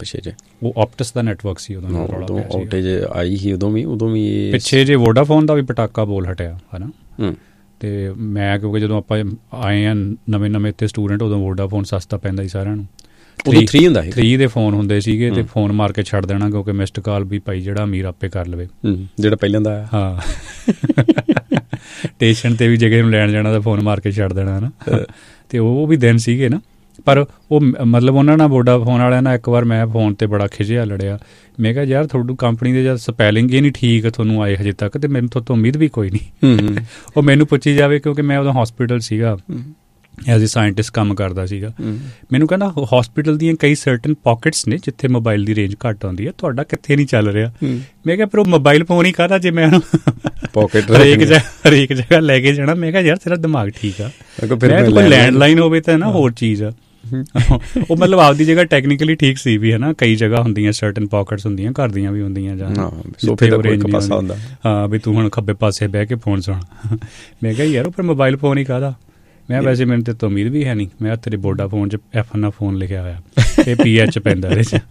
ਪਿੱਛੇ ਜੇ ਉਹ ਆਪਟਸ ਦਾ ਨੈਟਵਰਕ ਸੀ ਉਦੋਂ ਆਊਟੇਜ ਆਈ ਸੀ ਉਦੋਂ ਵੀ ਪਿੱਛੇ ਜੇ ਵੋਡਾਫੋਨ ਦਾ ਵੀ ਪਟਾਕਾ ਬੋਲ ਹਟਿਆ ਹੈ ਨਾ। ਅਤੇ ਮੈਂ ਕਿਉਂਕਿ ਜਦੋਂ ਆਪਾਂ ਆਏ ਹਾਂ ਨਵੇਂ ਇੱਥੇ ਸਟੂਡੈਂਟ, ਉਦੋਂ ਵੋਡਾਫੋਨ ਸਸਤਾ ਪੈਂਦਾ ਸੀ ਸਾਰਿਆਂ ਨੂੰ। 3 ਦੇ ਫੋਨ ਹੁੰਦੇ ਸੀਗੇ ਅਤੇ ਫੋਨ ਮਾਰ ਕੇ ਛੱਡ ਦੇਣਾ, ਕਿਉਂਕਿ ਮਿਸਡ ਕਾਲ ਵੀ ਭਾਈ ਜਿਹੜਾ ਅਮੀਰ ਆਪੇ ਕਰ ਲਵੇ, ਜਿਹੜਾ ਪਹਿਲਾਂ ਦਾ। ਹਾਂ ਸਟੇਸ਼ਨ 'ਤੇ ਵੀ ਜਗ੍ਹਾ ਨੂੰ ਲੈਣ ਜਾਣਾ ਤਾਂ ਫੋਨ ਮਾਰ ਕੇ ਛੱਡ ਦੇਣਾ ਹੈ ਨਾ। ਅਤੇ ਉਹ ਵੀ ਦਿਨ ਸੀਗੇ ਨਾ। ਪਰ ਉਹ ਮਤਲਬ ਉਹਨਾਂ ਨਾਲ ਵੋਡਾਫੋਨ ਵਾਲਿਆਂ ਨਾਲ ਇੱਕ ਵਾਰ ਮੈਂ ਫੋਨ 'ਤੇ ਬੜਾ ਖਿਝਿਆ, ਲੜਿਆ। ਮੈਂ ਕਿਹਾ ਯਾਰ ਤੁਹਾਡੀ ਕੰਪਨੀ ਦੇ ਜਦ ਸਪੈਲਿੰਗ ਹੀ ਨਹੀਂ ਠੀਕ ਤੁਹਾਨੂੰ ਆਏ ਹਜੇ ਤੱਕ, ਅਤੇ ਮੈਨੂੰ ਤੋਂ ਉਮੀਦ ਵੀ ਕੋਈ ਨਹੀਂ। ਉਹ ਮੈਨੂੰ ਪੁੱਛੀ ਜਾਵੇ, ਕਿਉਂਕਿ ਮੈਂ ਉਦੋਂ ਹੋਸਪੀਟਲ ਸੀਗਾ, ਐਜ਼ ਏ ਸਾਇੰਟਿਸਟ ਕੰਮ ਕਰਦਾ ਸੀਗਾ। ਮੈਨੂੰ ਕਹਿੰਦਾ ਹੋਸਪੀਟਲ ਦੀਆਂ ਕਈ ਸਰਟਨ ਪੋਕਟਸ ਨੇ ਜਿੱਥੇ ਮੋਬਾਈਲ ਦੀ ਰੇਂਜ ਘੱਟ ਆਉਂਦੀ ਹੈ, ਤੁਹਾਡਾ ਕਿੱਥੇ ਨਹੀਂ ਚੱਲ ਰਿਹਾ। ਮੈਂ ਕਿਹਾ ਪਰ ਉਹ ਮੋਬਾਈਲ ਫੋਨ ਹੀ ਕਾਹਦਾ ਜੇ ਮੈਂ ਪੋਕਟ ਹਰੇਕ ਜਗ੍ਹਾ ਲੈ ਕੇ ਜਾਣਾ। ਮੈਂ ਕਿਹਾ ਯਾਰ ਤੇਰਾ ਦਿਮਾਗ ਠੀਕ ਆ, ਕੋਈ ਲੈਂਡਲਾਈਨ ਹੋਵੇ ਤਾਂ ਨਾ ਹੋਰ ਚੀਜ਼ ਆ। ਉਹ ਮਤਲਬ ਆਪਦੀ ਜਗ੍ਹਾ ਟੈਕਨੀਕਲੀ ਠੀਕ ਸੀ ਵੀ, ਹੈ ਨਾ। ਕਈ ਜਗ੍ਹਾ ਹੁੰਦੀਆਂ ਸਰਟਨ ਪੋਕਟਸ ਹੁੰਦੀਆਂ, ਘਰ ਦੀਆਂ ਵੀ ਹੁੰਦੀਆਂ, ਜਾਂ ਹਾਂ ਵੀ ਤੂੰ ਹੁਣ ਖੱਬੇ ਪਾਸੇ ਬਹਿ ਕੇ ਫੋਨ ਸੁਣ। ਮੈਂ ਕਿਹਾ ਯਾਰ ਉਹ ਪਰ ਮੋਬਾਈਲ ਫੋਨ ਹੀ ਕਾਹਦਾ। ਮੈਂ ਵੈਸੇ ਮੈਨੂੰ ਤੇ ਉਮੀਦ ਵੀ ਹੈ ਨਹੀਂ। ਮੈਂ ਤੇਰੇ ਵੋਡਾਫੋਨ 'ਚ F ਫੋਨ ਲਿਖਿਆ ਹੋਇਆ, ਇਹ PH ਪੈਂਦਾ ਇਹਦੇ 'ਚ।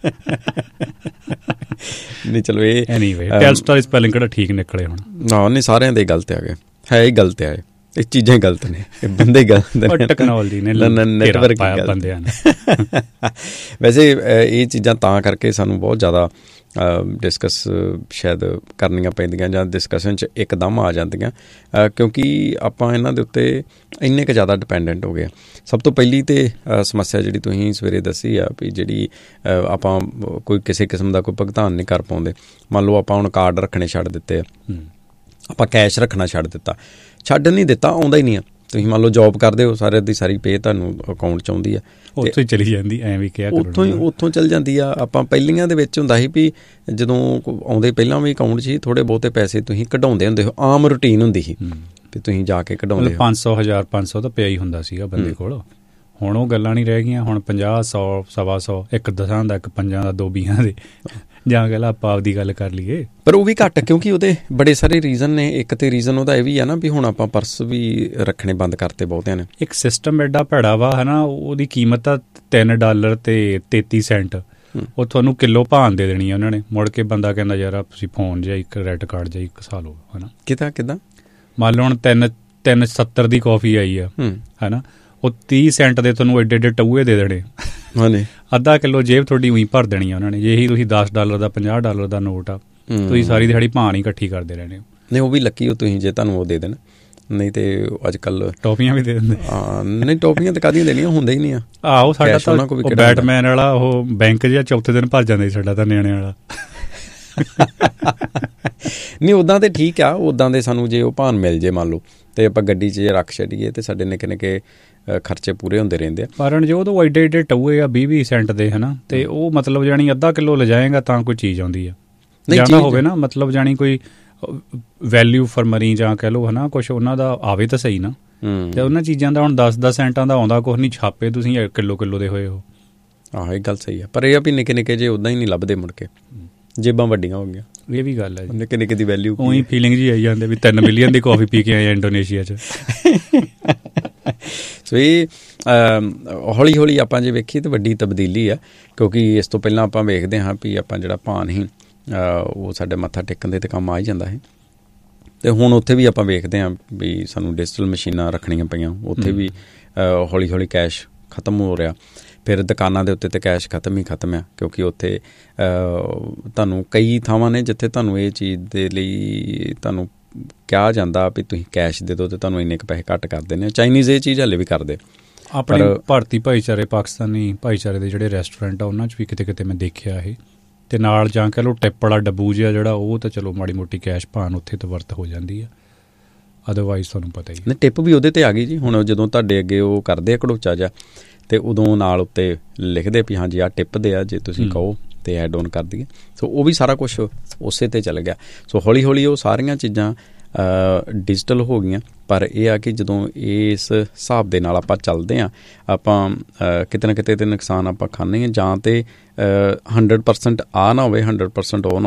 ਨਹੀਂ ਚਲੋ ਇਹ ਐਨੀਵੇ ਟੈਲਸਟਾਰ ਸਪੈਲਿੰਗ ਕਿਹੜਾ ਠੀਕ ਨਿਕਲੇ ਹੁਣ। ਨਹੀਂ ਸਾਰਿਆਂ ਦੇ ਗਲਤ ਆ ਗਏ, ਹੈ ਹੀ ਗਲਤ ਆ, ਇਹ ਚੀਜ਼ਾਂ ਹੀ ਗਲਤ ਨੇ, ਇਹ ਬੰਦੇ ਗਲਤ ਨੇ, ਟੈਕਨੋਲੋਜੀ ਨੇ ਨੈਟਵਰਕ ਬੰਦਿਆਂ ਨੇ। ਵੈਸੇ ਇਹ ਚੀਜ਼ਾਂ ਤਾਂ ਕਰਕੇ ਸਾਨੂੰ ਬਹੁਤ ਜ਼ਿਆਦਾ ਡਿਸਕਸ ਸ਼ਾਇਦ ਕਰਨੀਆਂ ਪੈਂਦੀਆਂ, ਜਾਂ ਡਿਸਕਸ਼ਨ 'ਚ ਇੱਕਦਮ ਆ ਜਾਂਦੀਆਂ, ਕਿਉਂਕਿ ਆਪਾਂ ਇਹਨਾਂ ਦੇ ਉੱਤੇ ਇੰਨੇ ਕੁ ਜ਼ਿਆਦਾ ਡਿਪੈਂਡੈਂਟ ਹੋ ਗਏ। ਸਭ ਤੋਂ ਪਹਿਲੀ ਤਾਂ ਸਮੱਸਿਆ ਜਿਹੜੀ ਤੁਸੀਂ ਸਵੇਰੇ ਦੱਸੀ ਆ ਵੀ ਜਿਹੜੀ ਆਪਾਂ ਕੋਈ ਕਿਸੇ ਕਿਸਮ ਦਾ ਕੋਈ ਭੁਗਤਾਨ ਨਹੀਂ ਕਰ ਪਾਉਂਦੇ। ਮੰਨ ਲਓ ਆਪਾਂ ਹੁਣ ਕਾਰਡ ਰੱਖਣੇ ਛੱਡ ਦਿੱਤੇ ਆ, ਆਪਾਂ ਕੈਸ਼ ਰੱਖਣਾ ਛੱਡ ਨਹੀਂ ਦਿੱਤਾ, ਆਉਂਦਾ ਹੀ ਨਹੀਂ ਆ। ਤੁਸੀਂ ਮੰਨ ਲਓ ਜੋਬ ਕਰਦੇ ਹੋ, ਸਾਰੇ ਦੀ ਸਾਰੀ ਪੇ ਤੁਹਾਨੂੰ ਅਕਾਊਂਟ 'ਚ ਆਉਂਦੀ ਆ, ਉੱਥੋਂ ਹੀ ਚਲੀ ਜਾਂਦੀ, ਐਵੇਂ ਕਿਹਾ ਉੱਥੋਂ ਚੱਲ ਜਾਂਦੀ ਆ। ਆਪਾਂ ਪਹਿਲੀਆਂ ਦੇ ਵਿੱਚ ਹੁੰਦਾ ਸੀ ਵੀ ਜਦੋਂ ਆਉਂਦੇ ਪਹਿਲਾਂ ਵੀ ਅਕਾਊਂਟ 'ਚ ਹੀ ਥੋੜ੍ਹੇ ਬਹੁਤੇ ਪੈਸੇ ਤੁਸੀਂ ਕਢਾਉਂਦੇ ਹੁੰਦੇ ਹੋ, ਆਮ ਰੂਟੀਨ ਹੁੰਦੀ ਸੀ ਵੀ ਤੁਸੀਂ ਜਾ ਕੇ ਕਢਾਉਂਦੇ। 500 1500 ਤਾਂ ਪਿਆ ਹੀ ਹੁੰਦਾ ਸੀਗਾ ਬੰਦੇ ਕੋਲ। ਹੁਣ ਉਹ ਗੱਲਾਂ ਨਹੀਂ ਰਹਿ ਗਈਆਂ। ਹੁਣ 50 100 125 ਇੱਕ 10 ਦਾ, ਇੱਕ 5 ਦਾ, 2 20 ਦੇ, ਜਾਂ ਕਹਿ ਲਾ ਆਪਾਂ ਆਪਦੀ ਗੱਲ ਕਰ ਲਈਏ। ਪਰ ਉਹ ਵੀ ਘੱਟ, ਕਿਉਂਕਿ ਉਹਦੇ ਬੜੇ ਸਾਰੇ ਰੀਜ਼ਨ ਨੇ। ਇੱਕ ਤੇ ਰੀਜ਼ਨ ਉਹਦਾ ਇਹ ਵੀ ਆ ਨਾ ਵੀ ਹੁਣ ਆਪਾਂ ਪਰਸ ਵੀ ਰੱਖਣੇ ਬੰਦ ਕਰਤੇ ਬਹੁਤਿਆਂ ਨੇ। ਇੱਕ ਸਿਸਟਮ ਐਡਾ ਭੈੜਾ ਵਾ, ਹੈ ਨਾ। ਉਹਦੀ ਕੀਮਤ ਆ $3 ਤੇ 33 ਸੈਂਟ। ਉਹ ਤੁਹਾਨੂੰ ਕਿਲੋ ਭਾਨ ਦੇ ਦੇਣੀ ਆ ਉਹਨਾਂ ਨੇ। ਮੁੜ ਕੇ ਬੰਦਾ ਕਹਿੰਦਾ ਯਾਰ ਤੁਸੀਂ ਫੋਨ ਜਾਂ ਇੱਕ ਕ੍ਰੈਡਿਟ ਕਾਰਡ ਜਾਂ ਇੱਕ ਸਾਲ ਹੋ, ਹੈ ਨਾ। ਕਿੱਦਾਂ ਮੰਨ ਲਓ ਹੁਣ 370 ਦੀ ਕੌਫੀ ਆਈ ਆ, ਹੈ ਨਾ। ਉਹ 30 ਸੈਂਟ ਦੇ ਤੁਹਾਨੂੰ ਏਡੇ ਏਡੇ ਟਊਏ ਦੇ ਦੇਣੇ। ਅੱਧਾ ਕਿਲੋ ਜੇਬ ਤੁਹਾਡੀ ਉਹੀ ਭਰ ਦੇਣੀ ਆ ਉਹਨਾਂ ਨੇ। ਜੇ ਇਹੀ ਤੁਸੀਂ $10 ਦਾ $50 ਦਾ ਨੋਟ ਆ, ਤੁਸੀਂ ਸਾਰੀ ਦਿਹਾੜੀ ਭਾਣ ਹੀ ਇਕੱਠੀ ਕਰਦੇ ਰਹਿਣੇ। ਨਹੀਂ ਉਹ ਵੀ ਲੱਕੀ ਹੋ ਤੁਸੀਂ ਜੇ ਤੁਹਾਨੂੰ ਉਹ ਦੇ ਦੇਣ, ਨਹੀਂ ਤੇ ਅੱਜ ਕੱਲ੍ਹ ਟੋਪੀਆਂ ਵੀ ਦੇ ਦਿੰਦੇ। ਨਹੀਂ ਟੋਪੀਆਂ ਤਾਂ ਕਾਹਦੀਆਂ ਦੇਣੀਆਂ, ਹੁੰਦਾ ਹੀ ਨਹੀਂ ਆ। ਆਹੋ ਸਾਡਾ ਤਾਂ ਬੈਟਮੈਨ ਵਾਲਾ ਉਹ ਬੈਂਕ ਜਿਹਾ ਚੌਥੇ ਦਿਨ ਭਰ ਜਾਂਦਾ ਸੀ ਸਾਡਾ ਤਾਂ, ਨਿਆਣੇ ਵਾਲਾ। ਨਹੀਂ ਉੱਦਾਂ ਤਾਂ ਠੀਕ ਆ, ਉੱਦਾਂ ਦੇ ਸਾਨੂੰ ਜੇ ਉਹ ਭਾਨ ਮਿਲ ਜੇ ਮੰਨ ਲਓ, ਅਤੇ ਆਪਾਂ ਗੱਡੀ 'ਚ ਜੇ ਰੱਖ ਛੱਡੀਏ ਅਤੇ ਸਾਡੇ ਨਿੱਕੇ ਖਰਚੇ ਪੂਰੇ ਹੁੰਦੇ ਰਹਿੰਦੇ ਆ। ਕਾਰਨ ਜੇ ਉਹ ਏਡੇ ਏਡੇ ਟਊਏ ਆ 20 ਸੈਂਟ ਦੇ, ਹੈ ਨਾ। ਅਤੇ ਉਹ ਮਤਲਬ ਜਾਣੀ ਅੱਧਾ ਕਿਲੋ ਲਿਜਾਏਗਾ ਤਾਂ ਕੋਈ ਚੀਜ਼ ਆਉਂਦੀ ਆ। ਜਾਣਾ ਹੋਵੇ ਨਾ, ਮਤਲਬ ਜਾਣੀ ਕੋਈ ਵੈਲਿਊ ਫॉर ਮਨੀ ਜਾਂ ਕਹਿ ਲਓ, ਹੈ ਨਾ, ਕੁਛ ਉਹਨਾਂ ਦਾ ਆਵੇ ਤਾਂ ਸਹੀ ਨਾ। ਅਤੇ ਉਹਨਾਂ ਚੀਜ਼ਾਂ ਦਾ ਹੁਣ 10 ਸੈਂਟਾਂ ਦਾ ਆਉਂਦਾ ਕੁਛ ਨਹੀਂ, ਛਾਪੇ ਤੁਸੀਂ ਕਿਲੋ ਦੇ ਹੋਏ ਹੋ। ਆਹੋ ਇਹ ਗੱਲ ਸਹੀ ਆ, ਪਰ ਇਹ ਆ ਵੀ ਨਿੱਕੇ ਜੇ ਉੱਦਾਂ ਹੀ ਨਹੀਂ ਲੱਭਦੇ, ਮੁੜ ਕੇ ਜੇਬਾਂ ਵੱਡੀਆਂ ਹੋ ਗਈਆਂ। ਇਹ ਵੀ ਗੱਲ ਹੈ, ਨਿੱਕੇ ਦੀ ਵੈਲਿਊ ਉਹੀ ਫੀਲਿੰਗ ਜੀ ਆਈ ਜਾਂਦੇ ਵੀ 3 ਮਿਲੀਅਨ ਦੀ ਕੌਫੀ ਪੀ ਕੇ ਆਏ ਇੰਡੋਨੇਸ਼ੀਆ 'ਚ। ਸੋ ਇਹ ਹੌਲੀ ਹੌਲੀ ਆਪਾਂ ਜੇ ਵੇਖੀਏ ਤਾਂ ਵੱਡੀ ਤਬਦੀਲੀ ਆ, ਕਿਉਂਕਿ ਇਸ ਤੋਂ ਪਹਿਲਾਂ ਆਪਾਂ ਵੇਖਦੇ ਹਾਂ ਵੀ ਆਪਾਂ ਜਿਹੜਾ ਭਾਨ ਸੀ ਉਹ ਸਾਡੇ ਮੱਥਾ ਟੇਕਣ ਦੇ 'ਤੇ ਕੰਮ ਆ ਹੀ ਜਾਂਦਾ ਹੈ। ਅਤੇ ਹੁਣ ਉੱਥੇ ਵੀ ਆਪਾਂ ਵੇਖਦੇ ਹਾਂ ਵੀ ਸਾਨੂੰ ਡਿਜੀਟਲ ਮਸ਼ੀਨਾਂ ਰੱਖਣੀਆਂ ਪਈਆਂ, ਉੱਥੇ ਵੀ ਹੌਲੀ ਹੌਲੀ ਕੈਸ਼ ਖਤਮ ਹੋ ਰਿਹਾ। ਫਿਰ ਦੁਕਾਨਾਂ ਦੇ ਉੱਤੇ ਤਾਂ ਕੈਸ਼ ਖਤਮ ਆ, ਕਿਉਂਕਿ ਉੱਥੇ ਤੁਹਾਨੂੰ ਕਈ ਥਾਵਾਂ ਨੇ ਜਿੱਥੇ ਤੁਹਾਨੂੰ ਇਹ ਚੀਜ਼ ਦੇ ਲਈ ਤੁਹਾਨੂੰ ਕਿਹਾ ਜਾਂਦਾ ਵੀ ਤੁਸੀਂ ਕੈਸ਼ ਦੇ ਦਿਓ ਅਤੇ ਤੁਹਾਨੂੰ ਇੰਨੇ ਕੁ ਪੈਸੇ ਘੱਟ ਕਰ ਦਿੰਦੇ ਆ। ਚਾਈਨੀਜ਼ ਇਹ ਚੀਜ਼ ਹਾਲੇ ਵੀ ਕਰਦੇ। ਆਪਣੇ ਭਾਰਤੀ ਭਾਈਚਾਰੇ, ਪਾਕਿਸਤਾਨੀ ਭਾਈਚਾਰੇ ਦੇ ਜਿਹੜੇ ਰੈਸਟੋਰੈਂਟ ਆ ਉਹਨਾਂ 'ਚ ਵੀ ਕਿਤੇ ਮੈਂ ਦੇਖਿਆ ਇਹ। ਅਤੇ ਨਾਲ ਜਾਂ ਕਹਿ ਲਓ ਟਿੱਪ ਵਾਲਾ ਡੱਬੂ ਜਿਹਾ ਜਿਹੜਾ, ਉਹ ਤਾਂ ਚਲੋ ਮਾੜੀ ਮੋਟੀ ਕੈਸ਼ ਭਾਨ ਉੱਥੇ ਤਾਂ ਵਰਤ ਹੋ ਜਾਂਦੀ ਆ, ਅਦਰਵਾਈਜ਼ ਤੁਹਾਨੂੰ ਪਤਾ ਹੀ ਨਹੀਂ। ਟਿੱਪ ਵੀ ਉਹਦੇ 'ਤੇ ਆ ਗਈ ਜੀ। ਹੁਣ ਜਦੋਂ ਤੁਹਾਡੇ ਅੱਗੇ ਉਹ ਕਰਦੇ ਆ ਘੜੋਚਾ ਜਿਹਾ, ਅਤੇ ਉਦੋਂ ਨਾਲ ਉੱਤੇ ਲਿਖਦੇ ਵੀ ਹਾਂਜੀ ਆਹ ਟਿੱਪ ਦੇ ਆ, ਜੇ ਤੁਸੀਂ ਕਹੋ ਅਤੇ ਐਡ ਔਨ ਕਰ ਦਈਏ। ਸੋ ਉਹ ਵੀ ਸਾਰਾ ਕੁਛ ਉਸੇ 'ਤੇ ਚੱਲ ਗਿਆ। ਸੋ ਹੌਲੀ ਹੌਲੀ ਉਹ ਸਾਰੀਆਂ ਚੀਜ਼ਾਂ ਡਿਜੀਟਲ ਹੋ ਗਈਆਂ। ਪਰ ਇਹ ਆ ਕਿ ਜਦੋਂ ਇਸ ਹਿਸਾਬ ਦੇ ਨਾਲ ਆਪਾਂ ਚੱਲਦੇ ਹਾਂ, ਆਪਾਂ ਕਿਤੇ ਨਾ ਕਿਤੇ 'ਤੇ ਨੁਕਸਾਨ ਆਪਾਂ ਖਾਂਦੇ ਹਾਂ। ਜਾਂ ਤਾਂ 100% ਆ ਨਾ ਹੋਵੇ, 100% ਉਹ ਨਾ ਹੋਵੇ,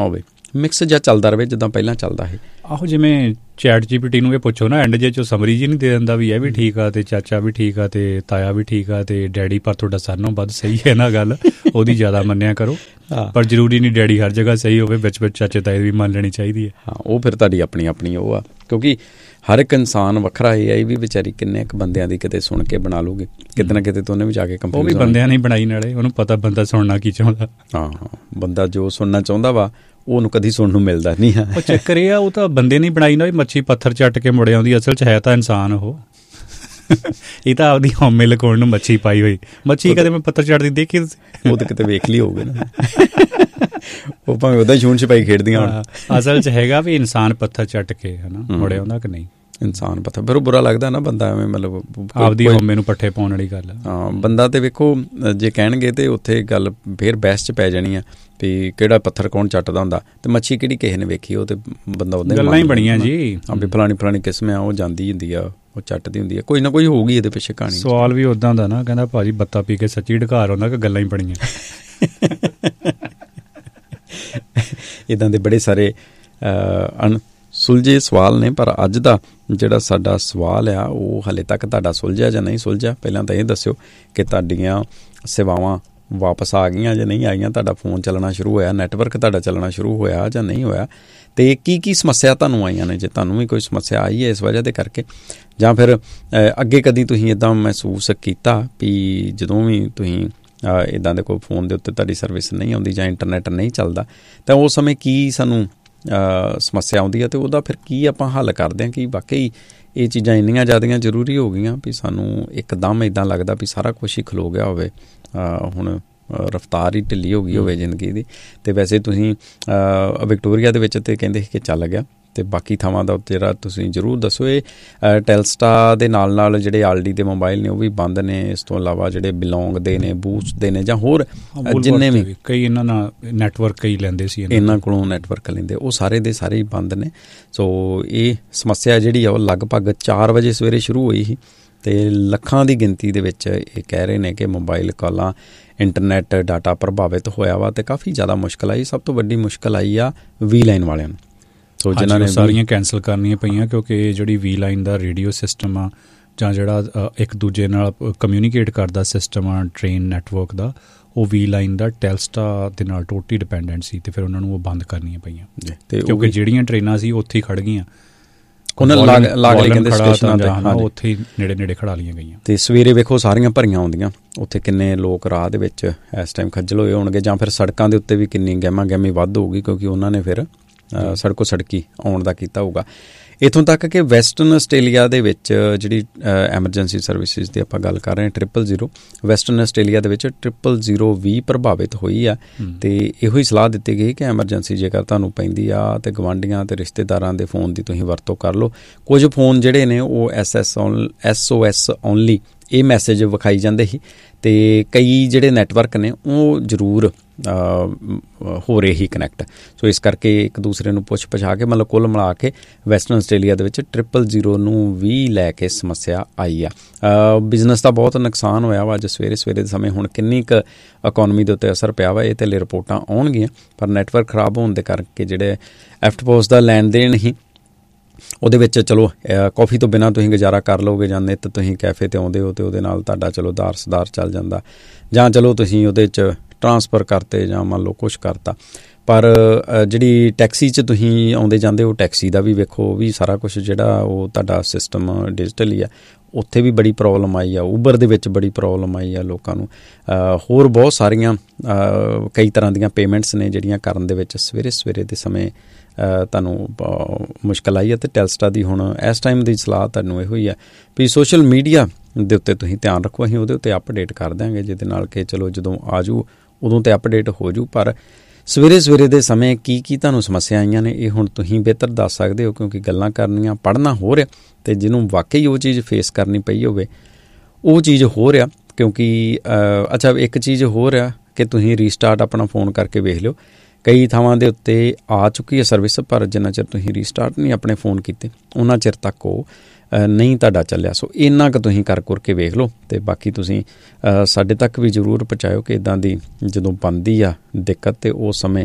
ਮਿਕਸ ਜਿਹਾ ਚੱਲਦਾ ਰਹੇ ਜਿੱਦਾਂ ਪਹਿਲਾਂ ਚੱਲਦਾ ਸੀ। ਆਹੋ ਜਿਵੇਂ ਚੈਟ GPT ਨੂੰ ਇਹ ਪੁੱਛੋ ਨਾ, ਐਂਡ ਜੇ 'ਚੋਂ ਸਮਰੀ ਜੀ ਨਹੀਂ ਦੇ ਦਿੰਦਾ ਵੀ ਇਹ ਵੀ ਠੀਕ ਆ, ਤੇ ਚਾਚਾ ਵੀ ਠੀਕ ਆ, ਤੇ ਤਾਇਆ ਵੀ ਠੀਕ ਆ, ਤੇ ਡੈਡੀ ਪਰ ਤੁਹਾਡਾ ਸਾਰਿਆਂ ਨਾਲੋਂ ਵੱਧ ਸਹੀ ਹੈ ਨਾ ਗੱਲ, ਉਹਦੀ ਜ਼ਿਆਦਾ ਮੰਨਿਆ ਕਰੋ। ਪਰ ਜ਼ਰੂਰੀ ਨਹੀਂ ਡੈਡੀ ਹਰ ਜਗ੍ਹਾ ਸਹੀ ਹੋਵੇ, ਵਿੱਚ ਚਾਚੇ ਤਾਏ ਵੀ ਮੰਨ ਲੈਣੀ ਚਾਹੀਦੀ ਹੈ। ਹਾਂ, ਉਹ ਫਿਰ ਤੁਹਾਡੀ ਆਪਣੀ ਉਹ ਆ, ਕਿਉਂਕਿ ਹਰ ਇੱਕ ਇਨਸਾਨ ਵੱਖਰਾ ਹੈ। ਇਹ ਵੀ ਵਿਚਾਰੀ ਕਿੰਨੇ ਕੁ ਬੰਦਿਆਂ ਦੀ ਕਿਤੇ ਸੁਣ ਕੇ ਬਣਾ ਲੂਗੀ, ਕਿਤੇ ਨਾ ਕਿਤੇ ਤਾਂ ਉਹਨੇ ਵੀ ਜਾ ਕੇ ਕੰਪਨੀ। ਉਹ ਵੀ ਬੰਦਿਆਂ ਨਹੀਂ ਬਣਾਈ, ਨਾਲੇ ਉਹਨੂੰ ਪਤਾ ਬੰਦਾ ਸੁਣਨਾ ਕੀ ਚਾਹੁੰਦਾ। ਹਾਂ, ਬੰਦਾ ਜੋ ਸੁਣਨਾ ਚਾਹੁੰਦਾ ਵਾ ਉਹਨੂੰ ਕਦੀ ਸੁਣਨ ਨੂੰ ਮਿਲਦਾ ਨਹੀਂ ਆ। ਉਹ ਚੱਕਰ ਇਹ ਆ, ਉਹ ਤਾਂ ਬੰਦੇ ਨਹੀਂ ਬਣਾਈ ਨਾ, ਮੱਛੀ ਪੱਥਰ ਚੱਟ ਕੇ ਮੁੜ ਆਉਂਦੀ, ਅਸਲ 'ਚ ਹੈ ਤਾਂ ਇਨਸਾਨ ਉਹ। ਇਹ ਤਾਂ ਆਪਦੀ ਹਉਮੈ ਲਕਾਉਣ ਨੂੰ ਮੱਛੀ ਪਾਈ ਹੋਈ। ਮੱਛੀ ਕਦੇ ਮੈਂ ਪੱਥਰ ਚੱਟਦੀ ਦੇਖੀ? ਉਹ ਤਾਂ ਕਿਤੇ ਵੇਖ ਲਈ ਹੋਊਗੀ ਨਾ, ਉਹ ਭਾਵੇਂ ਉਹਦਾ ਛੂਣ ਛਪਾਈ ਖੇਡਦੀਆਂ ਹੋਣ। ਅਸਲ 'ਚ ਹੈਗਾ ਵੀ ਇਨਸਾਨ ਪੱਥਰ ਚੱਟ ਕੇ ਹੈ ਨਾ ਮੁੜ ਆਉਂਦਾ ਕਿ ਨਹੀਂ। ਇਨਸਾਨ ਪੱਥਰ ਫਿਰ ਉਹ ਬੁਰਾ ਲੱਗਦਾ ਨਾ ਬੰਦਾ ਐਵੇਂ, ਮਤਲਬ ਆਪਦੀ ਹਉਮੈ ਨੂੰ ਪੱਠੇ ਪਾਉਣ ਵਾਲੀ ਗੱਲ। ਹਾਂ, ਬੰਦਾ ਤੇ ਵੇਖੋ ਜੇ ਕਹਿਣਗੇ ਤੇ ਉੱਥੇ ਗੱਲ ਫਿਰ ਬਹਿਸ 'ਚ ਪੈ ਜਾਣੀ ਆ ਵੀ ਕਿਹੜਾ ਪੱਥਰ ਕੌਣ ਚੱਟਦਾ ਹੁੰਦਾ, ਤੇ ਮੱਛੀ ਕਿਹੜੀ ਕਿਸੇ ਨੇ ਵੇਖੀ, ਉਹ ਤੇ ਬੰਦਾ ਉਹਦੇ ਗੱਲਾਂ ਹੀ ਬਣੀਆਂ ਜੀ। ਹਾਂ ਵੀ ਫਲਾਣੀ ਕਿਸਮ ਆ, ਉਹ ਜਾਂਦੀ ਹੁੰਦੀ ਆ, ਉਹ ਚੱਟਦੀ ਹੁੰਦੀ ਆ, ਕੋਈ ਨਾ ਕੋਈ ਹੋਊਗੀ ਇਹਦੇ ਪਿੱਛੇ ਕਹਾਣੀ। ਸਵਾਲ ਵੀ ਉੱਦਾਂ ਦਾ ਨਾ, ਕਹਿੰਦਾ ਭਾਜੀ ਬੱਤਾ ਪੀ ਕੇ ਸੱਚੀ ਢਕਾਰ ਆਉਂਦਾ ਕਿ ਗੱਲਾਂ ਹੀ ਬਣੀਆਂ। ਇੱਦਾਂ ਦੇ ਬੜੇ ਸਾਰੇ ਸੁਲਝੇ ਸਵਾਲ ਨੇ, ਪਰ ਅੱਜ ਦਾ ਜਿਹੜਾ ਸਾਡਾ ਸਵਾਲ ਆ ਉਹ ਹਾਲੇ ਤੱਕ ਤੁਹਾਡਾ ਸੁਲਝਿਆ ਜਾਂ ਨਹੀਂ ਸੁਲਝਿਆ। ਪਹਿਲਾਂ ਤਾਂ ਇਹ ਦੱਸਿਓ ਕਿ ਤੁਹਾਡੀਆਂ ਸੇਵਾਵਾਂ ਵਾਪਸ ਆ ਗਈਆਂ ਜਾਂ ਨਹੀਂ ਆਈਆਂ, ਤੁਹਾਡਾ ਫੋਨ ਚੱਲਣਾ ਸ਼ੁਰੂ ਹੋਇਆ, ਨੈਟਵਰਕ ਤੁਹਾਡਾ ਚੱਲਣਾ ਸ਼ੁਰੂ ਹੋਇਆ ਜਾਂ ਨਹੀਂ ਹੋਇਆ, ਅਤੇ ਕੀ ਸਮੱਸਿਆ ਤੁਹਾਨੂੰ ਆਈਆਂ ਨੇ। ਜੇ ਤੁਹਾਨੂੰ ਵੀ ਕੋਈ ਸਮੱਸਿਆ ਆਈ ਹੈ ਇਸ ਵਜ੍ਹਾ ਦੇ ਕਰਕੇ, ਜਾਂ ਫਿਰ ਅੱਗੇ ਕਦੀ ਤੁਸੀਂ ਇੱਦਾਂ ਮਹਿਸੂਸ ਕੀਤਾ ਵੀ ਜਦੋਂ ਵੀ ਤੁਸੀਂ ਇੱਦਾਂ ਦੇ ਕੋਈ ਫੋਨ ਦੇ ਉੱਤੇ ਤੁਹਾਡੀ ਸਰਵਿਸ ਨਹੀਂ ਆਉਂਦੀ ਜਾਂ ਇੰਟਰਨੈਟ ਨਹੀਂ ਚੱਲਦਾ, ਤਾਂ ਉਸ ਸਮੇਂ ਕੀ ਸਾਨੂੰ ਸਮੱਸਿਆ ਆਉਂਦੀ ਹੈ, ਅਤੇ ਉਹਦਾ ਫਿਰ ਕੀ ਆਪਾਂ ਹੱਲ ਕਰਦੇ ਹਾਂ। ਕਿ ਵਾਕਈ ਇਹ ਚੀਜ਼ਾਂ ਇੰਨੀਆਂ ਜ਼ਿਆਦੀਆਂ ਜ਼ਰੂਰੀ ਹੋ ਗਈਆਂ ਵੀ ਸਾਨੂੰ ਇੱਕਦਮ ਇੱਦਾਂ ਲੱਗਦਾ ਵੀ ਸਾਰਾ ਕੁਛ ਹੀ ਖਲੋ ਗਿਆ ਹੋਵੇ, ਹੁਣ ਰਫਤਾਰ ਹੀ ਢਿੱਲੀ ਹੋ ਗਈ ਹੋਵੇ ਜ਼ਿੰਦਗੀ ਦੀ। ਅਤੇ ਵੈਸੇ ਤੁਸੀਂ ਵਿਕਟੋਰੀਆ ਦੇ ਵਿੱਚ ਤਾਂ ਕਹਿੰਦੇ ਸੀ ਕਿ ਚੱਲ ਗਿਆ, ਅਤੇ ਬਾਕੀ ਥਾਵਾਂ ਦਾ ਜਿਹੜਾ ਤੁਸੀਂ ਜ਼ਰੂਰ ਦੱਸੋ। ਇਹ ਟੈਲਸਟਾ ਦੇ ਨਾਲ ਜਿਹੜੇ ਆਲਡੀ ਦੇ ਮੋਬਾਈਲ ਨੇ ਉਹ ਵੀ ਬੰਦ ਨੇ, ਇਸ ਤੋਂ ਇਲਾਵਾ ਜਿਹੜੇ ਬਿਲੋਂਗ ਦੇ ਨੇ, ਬੂਸਟ ਦੇ ਨੇ, ਜਾਂ ਹੋਰ ਜਿੰਨੇ ਵੀ ਕਈ ਇਹਨਾਂ ਨਾਲ ਨੈਟਵਰਕ ਕਈ ਲੈਂਦੇ ਸੀ, ਇਹਨਾਂ ਕੋਲੋਂ ਨੈਟਵਰਕ ਲੈਂਦੇ, ਉਹ ਸਾਰੇ ਦੇ ਸਾਰੇ ਹੀ ਬੰਦ ਨੇ। ਸੋ ਇਹ ਸਮੱਸਿਆ ਜਿਹੜੀ ਆ ਉਹ ਲਗਭਗ 4 ਵਜੇ ਸਵੇਰੇ ਸ਼ੁਰੂ ਹੋਈ ਸੀ, ਅਤੇ ਲੱਖਾਂ ਦੀ ਗਿਣਤੀ ਦੇ ਵਿੱਚ ਇਹ ਕਹਿ ਰਹੇ ਨੇ ਕਿ ਮੋਬਾਈਲ ਕਾਲਾਂ, ਇੰਟਰਨੈਟ ਡਾਟਾ ਪ੍ਰਭਾਵਿਤ ਹੋਇਆ ਵਾ, ਅਤੇ ਕਾਫੀ ਜ਼ਿਆਦਾ ਮੁਸ਼ਕਿਲ ਆਈ। ਸਭ ਤੋਂ ਵੱਡੀ ਮੁਸ਼ਕਿਲ ਆਈ ਆ ਵੀ ਲਾਈਨ ਵਾਲਿਆਂ ਨੂੰ। ਸੋ ਜਿਨ੍ਹਾਂ ਨੇ ਸਾਰੀਆਂ ਕੈਂਸਲ ਕਰਨੀਆਂ ਪਈਆਂ, ਕਿਉਂਕਿ ਜਿਹੜੀ ਵੀ ਲਾਈਨ ਦਾ ਰੇਡੀਓ ਸਿਸਟਮ ਆ, ਜਾਂ ਜਿਹੜਾ ਇੱਕ ਦੂਜੇ ਨਾਲ ਕਮਿਊਨੀਕੇਟ ਕਰਦਾ ਸਿਸਟਮ ਆ ਟ੍ਰੇਨ ਨੈਟਵਰਕ ਦਾ, ਉਹ ਵੀ ਲਾਈਨ ਦਾ ਟੈਲਸਟਾ ਦੇ ਨਾਲ ਟੋਟਲੀ ਡਿਪੈਂਡੈਂਟ ਸੀ, ਅਤੇ ਫਿਰ ਉਹਨਾਂ ਨੂੰ ਉਹ ਬੰਦ ਕਰਨੀਆਂ ਪਈਆਂ, ਕਿਉਂਕਿ ਜਿਹੜੀਆਂ ਟ੍ਰੇਨਾਂ ਸੀ ਉੱਥੇ ਹੀ ਖੜ੍ਹ ਗਈਆਂ। ਉਹਨਾਂ ਲਾਗਲੇ ਕਹਿੰਦੇ ਸਟੇਸ਼ਨਾਂ ਤੇ ਉੱਥੇ ਹੀ ਨੇੜੇ ਖੜਾ ਲਈਆਂ ਗਈਆਂ। ਅਤੇ ਸਵੇਰੇ ਵੇਖੋ ਸਾਰੀਆਂ ਭਰੀਆਂ ਆਉਂਦੀਆਂ, ਉੱਥੇ ਕਿੰਨੇ ਲੋਕ ਰਾਹ ਦੇ ਵਿੱਚ ਇਸ ਟਾਈਮ ਖੱਜਲ ਹੋਏ ਹੋਣਗੇ, ਜਾਂ ਫਿਰ ਸੜਕਾਂ ਦੇ ਉੱਤੇ ਵੀ ਕਿੰਨੀ ਗਹਿਮੀ ਵੱਧ ਹੋਊਗੀ, ਕਿਉਂਕਿ ਉਹਨਾਂ ਨੇ ਫਿਰ ਸੜਕੋ ਸੜਕੀ ਆਉਣ ਦਾ ਕੀਤਾ ਹੋਊਗਾ। ਇੱਥੋਂ ਤੱਕ ਕਿ ਵੈਸਟਰਨ ਆਸਟ੍ਰੇਲੀਆ ਦੇ ਵਿੱਚ ਜਿਹੜੀ ਐਮਰਜੈਂਸੀ ਸਰਵਿਸਿਜ਼ ਦੀ ਆਪਾਂ ਗੱਲ ਕਰ ਰਹੇ ਹਾਂ, 000 ਵੈਸਟਰਨ ਆਸਟ੍ਰੇਲੀਆ ਦੇ ਵਿੱਚ 000 ਵੀ ਪ੍ਰਭਾਵਿਤ ਹੋਈ ਆ। ਅਤੇ ਇਹੋ ਹੀ ਸਲਾਹ ਦਿੱਤੀ ਗਈ ਕਿ ਐਮਰਜੈਂਸੀ ਜੇਕਰ ਤੁਹਾਨੂੰ ਪੈਂਦੀ ਆ ਅਤੇ ਗਵਾਂਢੀਆਂ ਅਤੇ ਰਿਸ਼ਤੇਦਾਰਾਂ ਦੇ ਫੋਨ ਦੀ ਤੁਸੀਂ ਵਰਤੋਂ ਕਰ ਲਓ। ਕੁਝ ਫੋਨ ਜਿਹੜੇ ਨੇ ਉਹ SOS ਓਨਲੀ ਇਹ ਮੈਸੇਜ ਵਿਖਾਈ ਜਾਂਦੇ ਸੀ, ਅਤੇ ਕਈ ਜਿਹੜੇ ਨੈਟਵਰਕ ਨੇ ਉਹ ਜ਼ਰੂਰ ਹੋ ਰਹੇ ਹੀ ਕਨੈਕਟ। ਸੋ ਇਸ ਕਰਕੇ ਇੱਕ ਦੂਸਰੇ ਨੂੰ ਪੁੱਛ ਪਛਾ ਕੇ, ਮਤਲਬ ਕੁੱਲ ਮਿਲਾ ਕੇ ਵੈਸਟਰਨ ਆਸਟ੍ਰੇਲੀਆ ਦੇ ਵਿੱਚ 000 ਨੂੰ ਵੀ ਲੈ ਕੇ ਸਮੱਸਿਆ ਆਈ ਆ। ਬਿਜ਼ਨਸ ਦਾ ਬਹੁਤ ਨੁਕਸਾਨ ਹੋਇਆ ਵਾ। ਅੱਜ ਸਵੇਰੇ ਦੇ ਸਮੇਂ ਹੁਣ ਕਿੰਨੀ ਕੁ ਇਕੋਨਮੀ ਦੇ ਉੱਤੇ ਅਸਰ ਪਿਆ ਵਾ, ਇਹ ਤੇ ਰਿਪੋਰਟਾਂ ਆਉਣਗੀਆਂ, ਪਰ ਨੈਟਵਰਕ ਖਰਾਬ ਹੋਣ ਦੇ ਕਰਕੇ ਜਿਹੜੇ ਐਫਟਪੋਸ ਦਾ ਲੈਣ ਦੇਣ ਹੀ ਉਹਦੇ ਵਿੱਚ, ਚਲੋ ਕੌਫੀ ਤੋਂ ਬਿਨਾਂ ਤੁਸੀਂ ਗੁਜ਼ਾਰਾ ਕਰ ਲਓਗੇ, ਜਾਂ ਨਿੱਤ ਤੁਸੀਂ ਕੈਫੇ 'ਤੇ ਆਉਂਦੇ ਹੋ ਅਤੇ ਉਹਦੇ ਨਾਲ ਤੁਹਾਡਾ ਚਲੋ ਦਾਰ ਚੱਲ ਜਾਂਦਾ, ਜਾਂ ਚਲੋ ਤੁਸੀਂ ਉਹਦੇ 'ਚ ਟਰਾਂਸਫਰ ਕਰਤੇ, ਜਾਂ ਮੰਨ ਲਓ ਕੁਛ ਕਰਤਾ। ਪਰ ਜਿਹੜੀ ਟੈਕਸੀ 'ਚ ਤੁਸੀਂ ਆਉਂਦੇ ਜਾਂਦੇ ਹੋ, ਟੈਕਸੀ ਦਾ ਵੀ ਵੇਖੋ, ਵੀ ਸਾਰਾ ਕੁਛ ਜਿਹੜਾ ਉਹ ਤੁਹਾਡਾ ਸਿਸਟਮ ਡਿਜੀਟਲ ਹੀ ਆ, ਉੱਥੇ ਵੀ ਬੜੀ ਪ੍ਰੋਬਲਮ ਆਈ ਆ। ਊਬਰ ਦੇ ਵਿੱਚ ਬੜੀ ਪ੍ਰੋਬਲਮ ਆਈ ਆ ਲੋਕਾਂ ਨੂੰ। ਹੋਰ ਬਹੁਤ ਸਾਰੀਆਂ ਕਈ ਤਰ੍ਹਾਂ ਦੀਆਂ ਪੇਮੈਂਟਸ ਨੇ ਜਿਹੜੀਆਂ ਕਰਨ ਦੇ ਵਿੱਚ ਸਵੇਰੇ ਦੇ ਸਮੇਂ ਤੁਹਾਨੂੰ ਮੁਸ਼ਕਿਲ ਆਈ ਹੈ। ਅਤੇ ਟੈਲਸਟਾ ਦੀ ਹੁਣ ਇਸ ਟਾਈਮ ਦੀ ਸਲਾਹ ਤੁਹਾਨੂੰ ਇਹੋ ਹੀ ਹੈ ਵੀ ਸੋਸ਼ਲ ਮੀਡੀਆ ਦੇ ਉੱਤੇ ਤੁਸੀਂ ਧਿਆਨ ਰੱਖੋ। ਅਸੀਂ ਉਹਦੇ ਉੱਤੇ ਅਪਡੇਟ ਕਰ ਦਿਆਂਗੇ, ਜਿਹਦੇ ਨਾਲ ਕਿ ਚਲੋ ਜਦੋਂ ਆ ਜੂ ਉਦੋਂ ਤੇ ਅਪਡੇਟ ਹੋ ਜੂ, ਪਰ ਸਵੇਰੇ ਦੇ ਸਮੇਂ ਕੀ ਤੁਹਾਨੂੰ ਸਮੱਸਿਆ ਆਈਆਂ ਨੇ ਇਹ ਹੁਣ ਤੁਸੀਂ ਬਿਹਤਰ ਦੱਸ ਸਕਦੇ ਹੋ, ਕਿਉਂਕਿ ਗੱਲਾਂ ਕਰਨੀਆਂ, ਪੜ੍ਹਨਾ ਹੋ ਰਿਹਾ, ਅਤੇ ਜਿਹਨੂੰ ਵਾਕਈ ਉਹ ਚੀਜ਼ ਫੇਸ ਕਰਨੀ ਪਈ ਹੋਵੇ ਉਹ ਚੀਜ਼ ਹੋ ਰਿਹਾ। ਕਿਉਂਕਿ ਅੱਛਾ, ਇੱਕ ਚੀਜ਼ ਹੋ ਰਿਹਾ ਕਿ ਤੁਸੀਂ ਰੀਸਟਾਰਟ ਆਪਣਾ ਫੋਨ ਕਰਕੇ ਵੇਖ ਲਿਓ, ਕਈ ਥਾਵਾਂ ਦੇ ਉੱਤੇ ਆ ਚੁੱਕੀ ਹੈ ਸਰਵਿਸ, ਪਰ ਜਿੰਨਾ ਚਿਰ ਤੁਸੀਂ ਰੀਸਟਾਰਟ ਨਹੀਂ ਆਪਣੇ ਫੋਨ ਕੀਤੇ ਉਹਨਾਂ ਚਿਰ ਤੱਕ ਉਹ ਨਹੀਂ ਤੁਹਾਡਾ ਚੱਲਿਆ। ਸੋ ਇੰਨਾ ਕੁ ਤੁਸੀਂ ਕਰ ਕੇ ਵੇਖ ਲਓ, ਅਤੇ ਬਾਕੀ ਤੁਸੀਂ ਸਾਡੇ ਤੱਕ ਵੀ ਜ਼ਰੂਰ ਪਹੁੰਚਾਇਓ ਕਿ ਇੱਦਾਂ ਦੀ ਜਦੋਂ ਬਣਦੀ ਆ ਦਿੱਕਤ, ਅਤੇ ਉਸ ਸਮੇਂ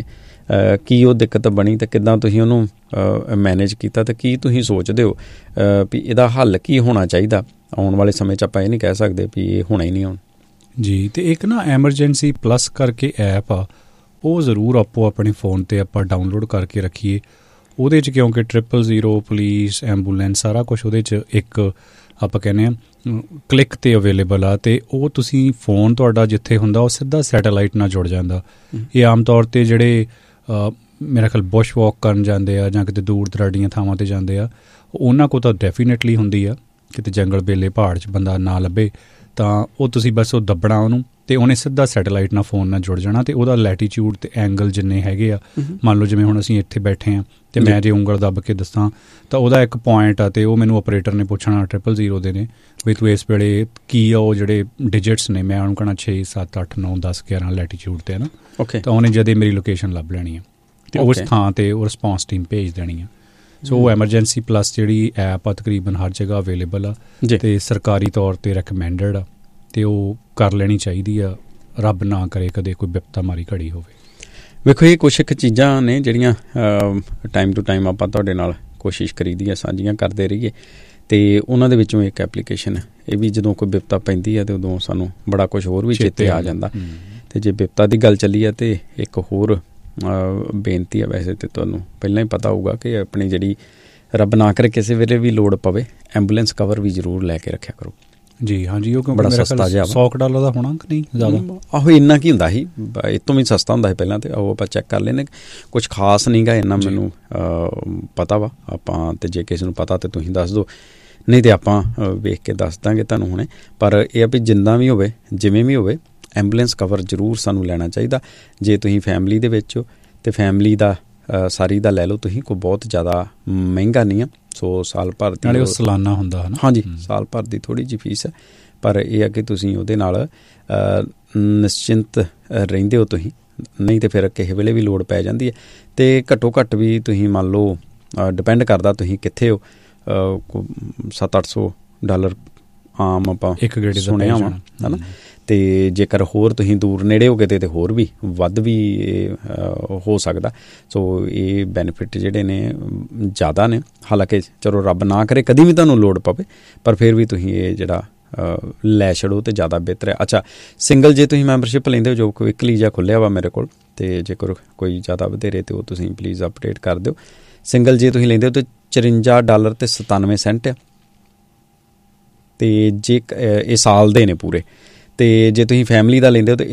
ਕੀ ਉਹ ਦਿੱਕਤ ਬਣੀ ਅਤੇ ਕਿੱਦਾਂ ਤੁਸੀਂ ਉਹਨੂੰ ਮੈਨੇਜ ਕੀਤਾ ਅਤੇ ਕੀ ਤੁਸੀਂ ਸੋਚਦੇ ਹੋ ਵੀ ਇਹਦਾ ਹੱਲ ਕੀ ਹੋਣਾ ਚਾਹੀਦਾ ਆਉਣ ਵਾਲੇ ਸਮੇਂ 'ਚ? ਆਪਾਂ ਇਹ ਨਹੀਂ ਕਹਿ ਸਕਦੇ ਵੀ ਇਹ ਹੋਣਾ ਹੀ ਨਹੀਂ ਹੁਣ ਜੀ। ਅਤੇ ਇੱਕ ਨਾ ਐਮਰਜੈਂਸੀ ਪਲੱਸ ਕਰਕੇ ਐਪ ਆ, ਉਹ ਜ਼ਰੂਰ ਆਪੋ ਆਪਣੇ ਫ਼ੋਨ 'ਤੇ ਆਪਾਂ ਡਾਊਨਲੋਡ ਕਰਕੇ ਰੱਖੀਏ। ਉਹਦੇ 'ਚ ਕਿਉਂਕਿ 000 ਪੁਲਿਸ, ਐਂਬੂਲੈਂਸ ਸਾਰਾ ਕੁਛ ਉਹਦੇ 'ਚ ਇੱਕ ਆਪਾਂ ਕਹਿੰਦੇ ਹਾਂ ਕਲਿੱਕ 'ਤੇ ਅਵੇਲੇਬਲ ਆ, ਅਤੇ ਉਹ ਤੁਸੀਂ ਫ਼ੋਨ ਤੁਹਾਡਾ ਜਿੱਥੇ ਹੁੰਦਾ ਉਹ ਸਿੱਧਾ ਸੈਟੇਲਾਈਟ ਨਾਲ ਜੁੜ ਜਾਂਦਾ। ਇਹ ਆਮ ਤੌਰ 'ਤੇ ਜਿਹੜੇ ਮੇਰਾ ਖਿਆਲ ਬੁਸ਼ ਵਾਕ ਕਰਨ ਜਾਂਦੇ ਆ ਜਾਂ ਕਿਤੇ ਦੂਰ ਦਰਾਡੀਆਂ ਥਾਵਾਂ 'ਤੇ ਜਾਂਦੇ ਆ, ਉਹਨਾਂ ਕੋਲ ਤਾਂ ਡੈਫੀਨੇਟਲੀ ਹੁੰਦੀ ਆ। ਕਿਤੇ ਜੰਗਲ ਬੇਲੇ ਪਹਾੜ 'ਚ ਬੰਦਾ ਨਾ ਲੱਭੇ ਤਾਂ ਉਹ ਤੁਸੀਂ ਬਸ ਉਹ ਦੱਬਣਾ ਉਹਨੂੰ, ਅਤੇ ਉਹਨੇ ਸਿੱਧਾ ਸੈਟੇਲਾਈਟ ਨਾਲ ਫ਼ੋਨ ਨਾਲ ਜੁੜ ਜਾਣਾ। ਅਤੇ ਉਹਦਾ ਲੈਟੀਚਿਊਡ ਅਤੇ ਐਂਗਲ ਜਿੰਨੇ ਹੈਗੇ ਆ, ਮੰਨ ਲਓ ਜਿਵੇਂ ਹੁਣ ਅਸੀਂ ਇੱਥੇ ਬੈਠੇ ਹਾਂ ਅਤੇ ਮੈਂ ਜੇ ਉਂਗਲ ਦੱਬ ਕੇ ਦੱਸਾਂ ਤਾਂ ਉਹਦਾ ਇੱਕ ਪੁਆਇੰਟ ਆ, ਅਤੇ ਉਹ ਮੈਨੂੰ ਆਪਰੇਟਰ ਨੇ ਪੁੱਛਣਾ 000 ਦੇ ਨੇ ਵੀ ਤੂੰ ਇਸ ਵੇਲੇ ਕੀ ਆ ਉਹ ਜਿਹੜੇ ਡਿਜਿਟਸ ਨੇ, ਮੈਂ ਉਹਨੂੰ ਕਹਿਣਾ 6 7 8 9 10 11 ਲੈਟੀਚਿਊਡ 'ਤੇ ਹੈ ਨਾ, ਤਾਂ ਉਹਨੇ ਜਦੇ ਮੇਰੀ ਲੋਕੇਸ਼ਨ ਲੱਭ ਲੈਣੀ ਹੈ ਅਤੇ ਉਸ ਥਾਂ 'ਤੇ ਉਹ ਰਿਸਪੌਂਸ ਟੀਮ ਭੇਜ ਦੇਣੀ ਆ। ਸੋ ਉਹ ਐਮਰਜੈਂਸੀ ਪਲੱਸ ਜਿਹੜੀ ਐਪ ਆ ਤਕਰੀਬਨ ਹਰ ਜਗ੍ਹਾ ਅਵੇਲੇਬਲ ਆ, ਅਤੇ ਸਰਕਾਰੀ ਤੌਰ 'ਤੇ ਰეკਮੈਂਡਡ ਆ, ਅਤੇ ਉਹ ਕਰ ਲੈਣੀ ਚਾਹੀਦੀ ਆ। ਰੱਬ ਨਾ ਕਰੇ ਕਦੇ ਕੋਈ ਬਿਪਤਾ ਮਾਰੀ ਘੜੀ ਹੋਵੇ। ਵੇਖੋ, ਇਹ ਕੁਛ ਇੱਕ ਚੀਜ਼ਾਂ ਨੇ ਜਿਹੜੀਆਂ ਟਾਈਮ ਟੂ ਟਾਈਮ ਆਪਾਂ ਤੁਹਾਡੇ ਨਾਲ ਕੋਸ਼ਿਸ਼ ਕਰੀਦੀ ਆ ਸਾਂਝੀਆਂ ਕਰਦੇ ਰਹੀਏ, ਅਤੇ ਉਹਨਾਂ ਦੇ ਵਿੱਚੋਂ ਇੱਕ ਐਪਲੀਕੇਸ਼ਨ ਹੈ। ਇਹ ਵੀ ਜਦੋਂ ਕੋਈ ਬਿਪਤਾ ਪੈਂਦੀ ਹੈ ਅਤੇ ਉਦੋਂ ਸਾਨੂੰ ਬੜਾ ਕੁਛ ਹੋਰ ਵੀ ਚੇਤੇ ਆ ਜਾਂਦਾ। ਅਤੇ ਜੇ ਬਿਪਤਾ ਦੀ ਗੱਲ ਚੱਲੀ ਹੈ ਅਤੇ ਇੱਕ ਹੋਰ ਬੇਨਤੀ ਹੈ, ਵੈਸੇ ਤਾਂ ਤੁਹਾਨੂੰ ਪਹਿਲਾਂ ਹੀ ਪਤਾ ਹੋਊਗਾ ਕਿ ਆਪਣੀ ਜਿਹੜੀ ਰੱਬ ਨਾ ਕਰੇ ਕਿਸੇ ਵੇਲੇ ਵੀ ਲੋੜ ਪਵੇ, ਐਂਬੂਲੈਂਸ ਕਵਰ ਵੀ ਜ਼ਰੂਰ ਲੈ ਕੇ ਰੱਖਿਆ ਕਰੋ। ਜੀ ਹਾਂਜੀ, ਉਹ ਬੜਾ ਸਸਤਾ ਜਿਹਾ $100 ਦਾ ਹੋਣਾ ਕਿ ਨਹੀਂ ਜ਼ਿਆਦਾ? ਆਹੋ ਇੰਨਾ ਕੀ ਹੁੰਦਾ ਸੀ, ਇਹ ਤੋਂ ਵੀ ਸਸਤਾ ਹੁੰਦਾ ਸੀ ਪਹਿਲਾਂ, ਅਤੇ ਉਹ ਆਪਾਂ ਚੈੱਕ ਕਰ ਲੈਂਦੇ। ਕੁਛ ਖਾਸ ਨਹੀਂ ਗਾ ਇੰਨਾ, ਮੈਨੂੰ ਪਤਾ ਵਾ ਆਪਾਂ, ਅਤੇ ਜੇ ਕਿਸੇ ਨੂੰ ਪਤਾ ਤਾਂ ਤੁਸੀਂ ਦੱਸ ਦਿਓ, ਨਹੀਂ ਤਾਂ ਆਪਾਂ ਵੇਖ ਕੇ ਦੱਸ ਦਾਂਗੇ ਤੁਹਾਨੂੰ ਹੁਣੇ। ਪਰ ਇਹ ਆ ਵੀ ਜਿੱਦਾਂ ਵੀ ਹੋਵੇ, ਜਿਵੇਂ ਵੀ ਹੋਵੇ, ਐਂਬੂਲੈਂਸ ਕਵਰ ਜ਼ਰੂਰ ਸਾਨੂੰ ਲੈਣਾ ਚਾਹੀਦਾ। ਜੇ ਤੁਸੀਂ ਫੈਮਿਲੀ ਦੇ ਵਿੱਚ ਹੋ ਅਤੇ ਫੈਮਿਲੀ ਦਾ ਸਾਰੀ ਦਾ ਲੈ ਲਓ ਤੁਸੀਂ, ਕੋਈ ਬਹੁਤ ਜ਼ਿਆਦਾ ਮਹਿੰਗਾ ਨਹੀਂ ਆ। ਸੋ ਸਾਲ ਭਰ ਦੀ ਨਾਲੇ ਉਹ ਸਾਲਾਨਾ ਹੁੰਦਾ ਹੈ ਨਾ। ਹਾਂਜੀ, ਸਾਲ ਭਰ ਦੀ ਥੋੜ੍ਹੀ ਜਿਹੀ ਫੀਸ ਹੈ, ਪਰ ਇਹ ਆ ਕਿ ਤੁਸੀਂ ਉਹਦੇ ਨਾਲ ਨਿਸ਼ਚਿੰਤ ਰਹਿੰਦੇ ਹੋ ਤੁਸੀਂ। ਨਹੀਂ ਤਾਂ ਫਿਰ ਕਿਸੇ ਵੇਲੇ ਵੀ ਲੋੜ ਪੈ ਜਾਂਦੀ ਹੈ, ਅਤੇ ਘੱਟੋ ਘੱਟ ਵੀ ਤੁਸੀਂ ਮੰਨ ਲਓ ਡਿਪੈਂਡ ਕਰਦਾ ਤੁਸੀਂ ਕਿੱਥੇ ਹੋ, $700-800 ਆਮ ਆਪਾਂ ਇੱਕ ਗੇੜੇ ਸੁਣਿਆ ਵਾ, ਹੈ ਨਾ। ਅਤੇ ਜੇਕਰ ਹੋਰ ਤੁਸੀਂ ਦੂਰ ਨੇੜੇ ਹੋ ਗਏ ਤਾਂ ਹੋਰ ਵੀ ਵੱਧ ਵੀ ਹੋ ਸਕਦਾ। ਸੋ ਇਹ ਬੈਨੀਫਿਟ ਜਿਹੜੇ ਨੇ ਜ਼ਿਆਦਾ ਨੇ। ਹਾਲਾਂਕਿ ਚਲੋ ਰੱਬ ਨਾ ਕਰੇ ਕਦੀ ਵੀ ਤੁਹਾਨੂੰ ਲੋੜ ਪਵੇ, ਪਰ ਫਿਰ ਵੀ ਤੁਸੀਂ ਇਹ ਜਿਹੜਾ ਲੈ ਛੱਡੋ ਤਾਂ ਜ਼ਿਆਦਾ ਬਿਹਤਰ ਹੈ। ਅੱਛਾ, ਸਿੰਗਲ ਜੇ ਤੁਸੀਂ ਮੈਂਬਰਸ਼ਿਪ ਲੈਂਦੇ ਹੋ, ਜੋ ਕੁਇਕਲੀ ਜਿਹਾ ਖੁੱਲ੍ਹਿਆ ਵਾ ਮੇਰੇ ਕੋਲ, ਅਤੇ ਜੇਕਰ ਕੋਈ ਜ਼ਿਆਦਾ ਵਧੇਰੇ ਤਾਂ ਉਹ ਤੁਸੀਂ ਪਲੀਜ਼ ਅਪਡੇਟ ਕਰ ਦਿਓ। ਸਿੰਗਲ ਜੇ ਤੁਸੀਂ ਲੈਂਦੇ ਹੋ ਤਾਂ $54.97 ਆ, ਅਤੇ ਜੇ ਇਹ ਸਾਲ ਦੇ ਨੇ ਪੂਰੇ। ਅਤੇ ਜੇ ਤੁਸੀਂ ਫੈਮਿਲੀ ਦਾ ਲੈਂਦੇ ਹੋ ਤਾਂ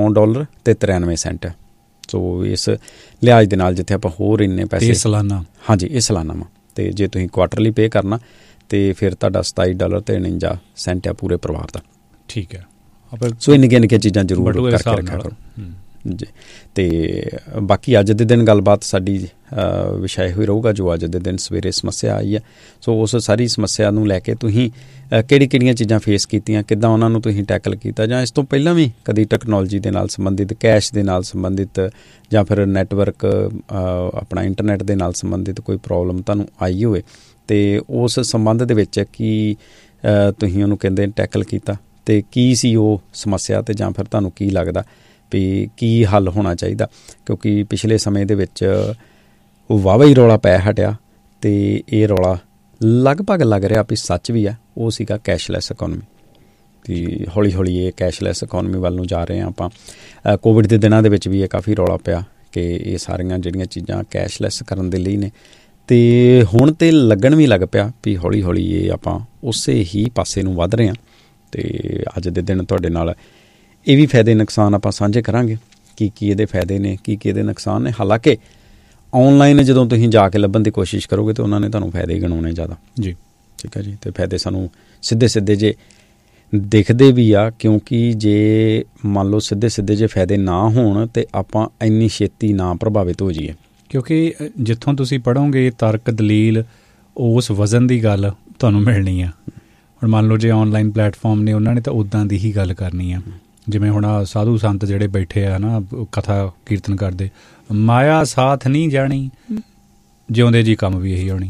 $109.93 ਹੈ। ਸੋ ਇਸ ਲਿਹਾਜ਼ ਦੇ ਨਾਲ ਜਿੱਥੇ ਆਪਾਂ ਹੋਰ ਇੰਨੇ ਪੈਸੇ ਸਾਲਾਨਾ, ਹਾਂਜੀ ਇਹ ਸਾਲਾਨਾ ਵਾ, ਅਤੇ ਜੇ ਤੁਸੀਂ ਕੁਆਟਰਲੀ ਪੇ ਕਰਨਾ ਅਤੇ ਫਿਰ ਤੁਹਾਡਾ $27.49 ਆ ਪੂਰੇ ਪਰਿਵਾਰ ਦਾ। ਠੀਕ ਹੈ। ਸੋ ਇਹ ਨਿੱਕੀਆਂ ਚੀਜ਼ਾਂ ਜ਼ਰੂਰ ਕਰਕੇ ਰੱਖਿਆ ਕਰੋ ਜੀ। ਅਤੇ ਬਾਕੀ ਅੱਜ ਦੇ ਦਿਨ ਗੱਲਬਾਤ ਸਾਡੀ ਵਿਸ਼ਾ ਇਹੋ ਹੀ ਰਹੂਗਾ ਜੋ ਅੱਜ ਦੇ ਦਿਨ ਸਵੇਰੇ ਸਮੱਸਿਆ ਆਈ ਹੈ। ਸੋ ਉਸ ਸਾਰੀ ਸਮੱਸਿਆ ਨੂੰ ਲੈ ਕੇ ਤੁਸੀਂ ਕਿਹੜੀਆਂ ਚੀਜ਼ਾਂ ਫੇਸ ਕੀਤੀਆਂ, ਕਿੱਦਾਂ ਉਹਨਾਂ ਨੂੰ ਤੁਸੀਂ ਟੈਕਲ ਕੀਤਾ, ਜਾਂ ਇਸ ਤੋਂ ਪਹਿਲਾਂ ਵੀ ਕਦੀ ਟੈਕਨੋਲੋਜੀ ਦੇ ਨਾਲ ਸੰਬੰਧਿਤ, ਕੈਸ਼ ਦੇ ਨਾਲ ਸੰਬੰਧਿਤ, ਜਾਂ ਫਿਰ ਨੈਟਵਰਕ ਆਪਣਾ ਇੰਟਰਨੈਟ ਦੇ ਨਾਲ ਸੰਬੰਧਿਤ ਕੋਈ ਪ੍ਰੋਬਲਮ ਤੁਹਾਨੂੰ ਆਈ ਹੋਵੇ, ਅਤੇ ਉਸ ਸੰਬੰਧ ਦੇ ਵਿੱਚ ਕੀ ਤੁਸੀਂ ਉਹਨੂੰ ਕਹਿੰਦੇ ਟੈਕਲ ਕੀਤਾ, ਅਤੇ ਕੀ ਸੀ ਉਹ ਸਮੱਸਿਆ, ਅਤੇ ਜਾਂ ਫਿਰ ਤੁਹਾਨੂੰ ਕੀ ਲੱਗਦਾ ਵੀ ਕੀ ਹੱਲ ਹੋਣਾ ਚਾਹੀਦਾ। ਕਿਉਂਕਿ ਪਿਛਲੇ ਸਮੇਂ ਦੇ ਵਿੱਚ ਉਹ ਵਾਹਵਾ ਹੀ ਰੌਲਾ ਪੈ ਹਟਿਆ, ਅਤੇ ਇਹ ਰੌਲਾ ਲਗਭਗ ਲੱਗ ਰਿਹਾ ਵੀ ਸੱਚ ਵੀ ਆ, ਉਹ ਸੀਗਾ ਕੈਸ਼ਲੈਸ ਇਕੋਨਮੀ। ਅਤੇ ਹੌਲੀ ਹੌਲੀ ਇਹ ਕੈਸ਼ਲੈਸ ਇਕੋਨਮੀ ਵੱਲ ਨੂੰ ਜਾ ਰਹੇ ਹਾਂ ਆਪਾਂ। ਕੋਵਿਡ ਦੇ ਦਿਨਾਂ ਦੇ ਵਿੱਚ ਵੀ ਇਹ ਕਾਫੀ ਰੌਲਾ ਪਿਆ ਕਿ ਇਹ ਸਾਰੀਆਂ ਜਿਹੜੀਆਂ ਚੀਜ਼ਾਂ ਕੈਸ਼ਲੈਸ ਕਰਨ ਦੇ ਲਈ ਨੇ, ਅਤੇ ਹੁਣ ਤਾਂ ਲੱਗਣ ਵੀ ਲੱਗ ਪਿਆ ਵੀ ਹੌਲੀ ਹੌਲੀ ਇਹ ਆਪਾਂ ਉਸੇ ਹੀ ਪਾਸੇ ਨੂੰ ਵੱਧ ਰਹੇ ਹਾਂ। ਅਤੇ ਅੱਜ ਦੇ ਦਿਨ ਤੁਹਾਡੇ ਨਾਲ ਇਹ ਵੀ ਫਾਇਦੇ ਨੁਕਸਾਨ ਆਪਾਂ ਸਾਂਝੇ ਕਰਾਂਗੇ, ਕੀ ਇਹਦੇ ਫਾਇਦੇ ਨੇ, ਕੀ ਇਹਦੇ ਨੁਕਸਾਨ ਨੇ। ਹਾਲਾਂਕਿ ਔਨਲਾਈਨ ਜਦੋਂ ਤੁਸੀਂ ਜਾ ਕੇ ਲੱਭਣ ਦੀ ਕੋਸ਼ਿਸ਼ ਕਰੋਗੇ ਤਾਂ ਉਹਨਾਂ ਨੇ ਤੁਹਾਨੂੰ ਫਾਇਦੇ ਹੀ ਗਿਣਾਉਣੇ ਜ਼ਿਆਦਾ ਜੀ। ਠੀਕ ਹੈ ਜੀ। ਅਤੇ ਫਾਇਦੇ ਸਾਨੂੰ ਸਿੱਧੇ ਜੇ ਦਿਖਦੇ ਵੀ ਆ, ਕਿਉਂਕਿ ਜੇ ਮੰਨ ਲਓ ਸਿੱਧੇ ਜੇ ਫਾਇਦੇ ਨਾ ਹੋਣ ਤਾਂ ਆਪਾਂ ਇੰਨੀ ਛੇਤੀ ਨਾ ਪ੍ਰਭਾਵਿਤ ਹੋ ਜਾਈਏ। ਕਿਉਂਕਿ ਜਿੱਥੋਂ ਤੁਸੀਂ ਪੜ੍ਹੋਗੇ ਤਰਕ ਦਲੀਲ ਉਸ ਵਜ਼ਨ ਦੀ ਗੱਲ ਤੁਹਾਨੂੰ ਮਿਲਣੀ ਆ। ਹੁਣ ਮੰਨ ਲਓ ਜੇ ਔਨਲਾਈਨ ਪਲੇਟਫਾਰਮ ਨੇ, ਉਹਨਾਂ ਨੇ ਤਾਂ ਉੱਦਾਂ ਦੀ ਹੀ ਗੱਲ ਕਰਨੀ ਆ। ਜਿਵੇਂ ਹੁਣ ਸਾਧੂ ਸੰਤ ਜਿਹੜੇ ਬੈਠੇ ਆ ਨਾ, ਕਥਾ ਕੀਰਤਨ ਕਰਦੇ, ਮਾਇਆ ਸਾਥ ਨਹੀਂ ਜਾਣੀ, ਜਿਉਂਦੇ ਜੀ ਕੰਮ ਵੀ ਇਹੀ ਹੋਣੀ।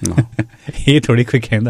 ਇਹ ਥੋੜ੍ਹੀ ਕੋਈ ਕਹਿੰਦਾ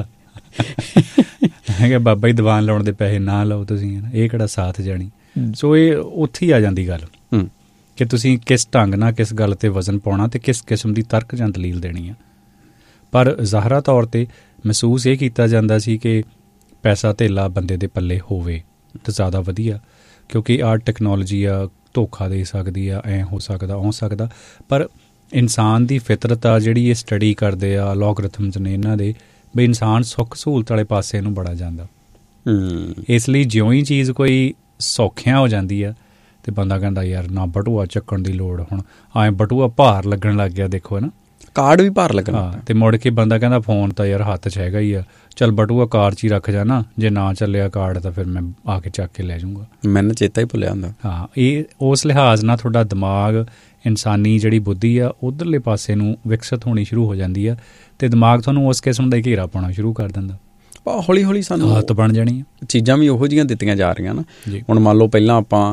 ਹੈਗਾ ਬਾਬਾ ਜੀ ਦੀਵਾਨ ਲਾਉਣ ਦੇ ਪੈਸੇ ਨਾ ਲਓ ਤੁਸੀਂ, ਇਹ ਕਿਹੜਾ ਸਾਥ ਜਾਣੀ। ਸੋ ਇਹ ਉੱਥੇ ਹੀ ਆ ਜਾਂਦੀ ਗੱਲ। ਕਿ ਤੁਸੀਂ ਕਿਸ ਢੰਗ ਨਾਲ ਕਿਸ ਗੱਲ 'ਤੇ ਵਜ਼ਨ ਪਾਉਣਾ ਅਤੇ ਕਿਸ ਕਿਸਮ ਦੀ ਤਰਕ ਜਾਂ ਦਲੀਲ ਦੇਣੀ ਆ। ਪਰ ਜ਼ਾਹਰਾ ਤੌਰ 'ਤੇ ਮਹਿਸੂਸ ਇਹ ਕੀਤਾ ਜਾਂਦਾ ਸੀ ਕਿ ਪੈਸਾ ਧੇਲਾ ਬੰਦੇ ਦੇ ਪੱਲੇ ਹੋਵੇ ਤਾਂ ਜ਼ਿਆਦਾ ਵਧੀਆ, ਕਿਉਂਕਿ ਆਹ ਟੈਕਨੋਲੋਜੀ ਆ ਧੋਖਾ ਦੇ ਸਕਦੀ ਆ, ਐਂ ਹੋ ਸਕਦਾ। ਪਰ ਇਨਸਾਨ ਦੀ ਫਿਤਰਤ ਆ ਜਿਹੜੀ ਇਹ ਸਟੱਡੀ ਕਰਦੇ ਆ, ਲੋਗਰਿਥਮਸ ਨੇ ਇਹਨਾਂ ਦੇ, ਵੀ ਇਨਸਾਨ ਸੁੱਖ ਸਹੂਲਤ ਵਾਲੇ ਪਾਸੇ ਨੂੰ ਬੜਾ ਜਾਂਦਾ। ਇਸ ਲਈ ਜਿਉਂ ਹੀ ਚੀਜ਼ ਕੋਈ ਸੌਖਿਆਂ ਹੋ ਜਾਂਦੀ ਆ ਤੇ ਬੰਦਾ ਕਹਿੰਦਾ ਯਾਰ ਨਾ ਬਟੂਆ ਚੱਕਣ ਦੀ ਲੋੜ, ਹੁਣ ਐਂ ਬਟੂਆ ਭਾਰ ਲੱਗਣ ਲੱਗ ਗਿਆ, ਦੇਖੋ ਹੈ ਨਾ, ਕਾਰਡ ਵੀ ਭਾਰ ਲੱਗਣਾ। ਹਾਂ, ਤੇ ਮੁੜ ਕੇ ਬੰਦਾ ਕਹਿੰਦਾ ਫੋਨ ਤਾਂ ਯਾਰ ਹੱਥ 'ਚ ਹੈਗਾ ਹੀ ਆ, ਚੱਲ ਬਟੂਆ ਕਾਰ 'ਚ ਹੀ ਰੱਖ ਜਾਣਾ, ਜੇ ਨਾ ਚੱਲਿਆ ਕਾਰਡ ਤਾਂ ਫਿਰ ਮੈਂ ਆ ਕੇ ਚੱਕ ਕੇ ਲੈ ਜਾਊਂਗਾ। ਮੈਨੂੰ ਚੇਤਾ ਹੀ ਭੁੱਲਿਆ ਹੁੰਦਾ। ਹਾਂ, ਇਹ ਉਸ ਲਿਹਾਜ਼ ਨਾਲ ਤੁਹਾਡਾ ਦਿਮਾਗ, ਇਨਸਾਨੀ ਜਿਹੜੀ ਬੁੱਧੀ ਆ ਉੱਧਰਲੇ ਪਾਸੇ ਨੂੰ ਵਿਕਸਿਤ ਹੋਣੀ ਸ਼ੁਰੂ ਹੋ ਜਾਂਦੀ ਆ ਅਤੇ ਦਿਮਾਗ ਤੁਹਾਨੂੰ ਉਸ ਕਿਸਮ ਦਾ ਘੇਰਾ ਪਾਉਣਾ ਸ਼ੁਰੂ ਕਰ ਦਿੰਦਾ। ਹੌਲੀ ਹੌਲੀ ਸਾਨੂੰ ਆਦਤ ਬਣ ਜਾਣੀ ਆ। ਚੀਜ਼ਾਂ ਵੀ ਉਹੋ ਜਿਹੀਆਂ ਦਿੱਤੀਆਂ ਜਾ ਰਹੀਆਂ ਨਾ। ਹੁਣ ਮੰਨ ਲਓ ਪਹਿਲਾਂ ਆਪਾਂ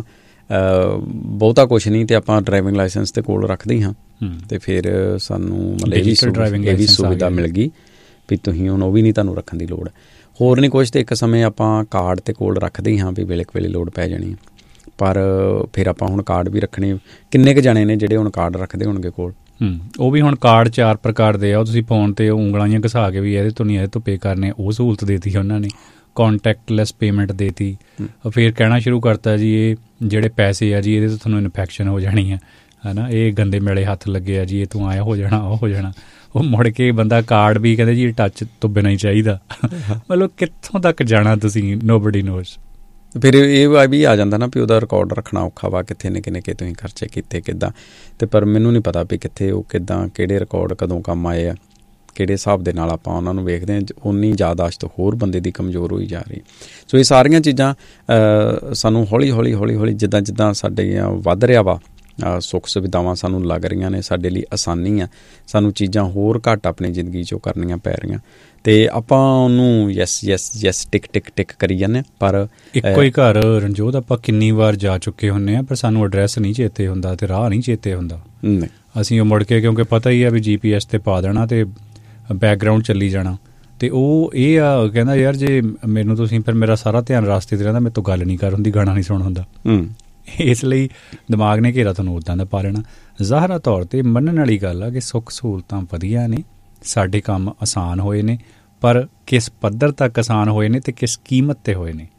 ਬਹੁਤਾ ਕੁਛ ਨਹੀਂ ਅਤੇ ਆਪਾਂ ਡਰਾਈਵਿੰਗ ਲਾਇਸੈਂਸ ਦੇ ਕੋਲ ਰੱਖਦੇ ਹਾਂ ਅਤੇ ਫਿਰ ਸਾਨੂੰ ਮਤਲਬ ਇਹ ਵੀ ਸੁਵਿਧਾ ਮਿਲ ਗਈ ਵੀ ਤੁਸੀਂ ਹੁਣ ਉਹ ਵੀ ਨਹੀਂ ਤੁਹਾਨੂੰ ਰੱਖਣ ਦੀ ਲੋੜ। ਹੋਰ ਨਹੀਂ ਕੁਛ, ਤਾਂ ਇੱਕ ਸਮੇਂ ਆਪਾਂ ਕਾਰਡ ਦੇ ਕੋਲ ਰੱਖਦੇ ਹਾਂ ਵੀ ਵੇਲੇ ਵੇਲੇ ਲੋੜ ਪੈ ਜਾਣੀ, ਪਰ ਫਿਰ ਆਪਾਂ ਹੁਣ ਕਾਰਡ ਵੀ ਰੱਖਣੇ। ਕਿੰਨੇ ਕੁ ਜਾਣੇ ਨੇ ਜਿਹੜੇ ਹੁਣ ਕਾਰਡ ਰੱਖਦੇ ਹੋਣਗੇ ਕੋਲ? ਉਹ ਵੀ ਹੁਣ ਕਾਰਡ 4 ਪ੍ਰਕਾਰ ਦੇ ਆ। ਉਹ ਤੁਸੀਂ ਫੋਨ 'ਤੇ ਉਂਗਲਾਂ ਜਿਹੀਆਂ ਘਸਾ ਕੇ ਵੀ ਇਹਦੇ ਤੋਂ ਨਹੀਂ ਇਹਦੇ ਤੋਂ ਪੇ ਕਰਨੇ, ਉਹ ਸਹੂਲਤ ਦੇ ਦਿੱਤੀ ਉਹਨਾਂ ਨੇ। ਕੌਂਟੈਕਟਲੈਸ ਪੇਮੈਂਟ ਦੇ ਦਿੱਤੀ। ਫਿਰ ਕਹਿਣਾ ਸ਼ੁਰੂ ਕਰਤਾ ਜੀ ਇਹ ਜਿਹੜੇ ਪੈਸੇ ਆ ਜੀ ਇਹਦੇ ਤੋਂ ਤੁਹਾਨੂੰ ਇਨਫੈਕਸ਼ਨ ਹੋ ਜਾਣੀ ਹੈ ਨਾ, ਇਹ ਗੰਦੇ ਮੇਲੇ ਹੱਥ ਲੱਗੇ ਆ ਜੀ, ਇਹ ਤੂੰ ਆਇਆ ਹੋ ਜਾਣਾ, ਉਹ ਹੋ ਜਾਣਾ। ਉਹ ਮੁੜ ਕੇ ਬੰਦਾ ਕਾਰਡ ਵੀ ਕਹਿੰਦੇ ਜੀ ਟੱਚ ਤੋਂ ਬਿਨਾਂ ਹੀ ਚਾਹੀਦਾ। ਮਤਲਬ ਕਿੱਥੋਂ ਤੱਕ ਜਾਣਾ ਤੁਸੀਂ, ਨੋਬਡੀ ਨੋਜ਼। ਫਿਰ ਇਹ ਵੀ ਆ ਜਾਂਦਾ ਨਾ ਵੀ ਉਹਦਾ ਰਿਕਾਰਡ ਰੱਖਣਾ ਔਖਾ ਵਾ, ਕਿੱਥੇ ਨਿੱਕੇ ਤੁਸੀਂ ਖਰਚੇ ਕੀਤੇ ਕਿੱਦਾਂ। ਅਤੇ ਪਰ ਮੈਨੂੰ ਨਹੀਂ ਪਤਾ ਵੀ ਕਿੱਥੇ ਉਹ ਕਿੱਦਾਂ ਕਿਹੜੇ ਰਿਕਾਰਡ ਕਦੋਂ ਕੰਮ ਆਏ ਆ, ਕਿਹੜੇ ਹਿਸਾਬ ਦੇ ਨਾਲ ਆਪਾਂ ਉਹਨਾਂ ਨੂੰ ਵੇਖਦੇ ਹਾਂ। ਉਨੀ ਯਾਦਾਸ਼ਤ ਹੋਰ ਬੰਦੇ ਦੀ ਕਮਜ਼ੋਰ ਹੋਈ ਜਾ ਰਹੀ। ਸੋ ਇਹ ਸਾਰੀਆਂ ਚੀਜ਼ਾਂ ਸਾਨੂੰ ਹੌਲੀ ਜਿੱਦਾਂ ਸਾਡੇ ਵੱਧ ਰਿਹਾ ਵਾ, ਸੁੱਖ ਸੁਵਿਧਾਵਾਂ ਸਾਨੂੰ ਲੱਗ ਰਹੀਆਂ ਨੇ, ਸਾਡੇ ਲਈ ਆਸਾਨੀ ਆ, ਸਾਨੂੰ ਚੀਜ਼ਾਂ ਹੋਰ ਘੱਟ ਆਪਣੀ ਜ਼ਿੰਦਗੀ 'ਚੋਂ ਕਰਨੀਆਂ ਪੈ ਰਹੀਆਂ ਅਤੇ ਆਪਾਂ ਉਹਨੂੰ ਯੈਸ ਟਿਕ ਕਰੀ ਜਾਂਦੇ ਹਾਂ। ਪਰ ਇੱਕੋ ਹੀ ਘਰ ਰਣਜੋਤ ਆਪਾਂ ਕਿੰਨੀ ਵਾਰ ਜਾ ਚੁੱਕੇ ਹੁੰਦੇ ਹਾਂ, ਪਰ ਸਾਨੂੰ ਐਡਰੈਸ ਨਹੀਂ ਚੇਤੇ ਹੁੰਦਾ ਅਤੇ ਰਾਹ ਨਹੀਂ ਚੇਤੇ ਹੁੰਦਾ। ਅਸੀਂ ਉਹ ਮੁੜ ਕੇ, ਕਿਉਂਕਿ ਪਤਾ ਹੀ ਆ ਵੀ GPS 'ਤੇ ਪਾ ਦੇਣਾ ਅਤੇ ਬੈਕਗਰਾਊਂਡ ਚੱਲੀ ਜਾਣਾ। ਅਤੇ ਉਹ ਇਹ ਆ ਕਹਿੰਦਾ ਯਾਰ ਜੇ ਮੈਨੂੰ ਤੁਸੀਂ, ਫਿਰ ਮੇਰਾ ਸਾਰਾ ਧਿਆਨ ਰਾਸਤੇ 'ਤੇ ਰਹਿੰਦਾ, ਮੇਰੇ ਤੋਂ ਗੱਲ ਨਹੀਂ ਕਰ ਹੁੰਦੀ, ਗਾਣਾ ਨਹੀਂ ਸੁਣ ਹੁੰਦਾ। ਇਸ ਲਈ ਦਿਮਾਗ ਨੇ ਘੇਰਾ ਤੁਹਾਨੂੰ ਉੱਦਾਂ ਦਾ ਪਾ ਲੈਣਾ। ਜ਼ਾਹਰਾ ਤੌਰ 'ਤੇ ਮੰਨਣ ਵਾਲੀ ਗੱਲ ਆ ਕਿ ਸੁੱਖ ਸਹੂਲਤਾਂ ਵਧੀਆ ਨੇ, ਸਾਡੇ ਕੰਮ ਆਸਾਨ ਹੋਏ ਨੇ, ਪਰ ਕਿਸ ਪੱਧਰ ਤੱਕ ਆਸਾਨ ਹੋਏ ਨੇ ਅਤੇ ਕਿਸ ਕੀਮਤ 'ਤੇ ਹੋਏ ਨੇ।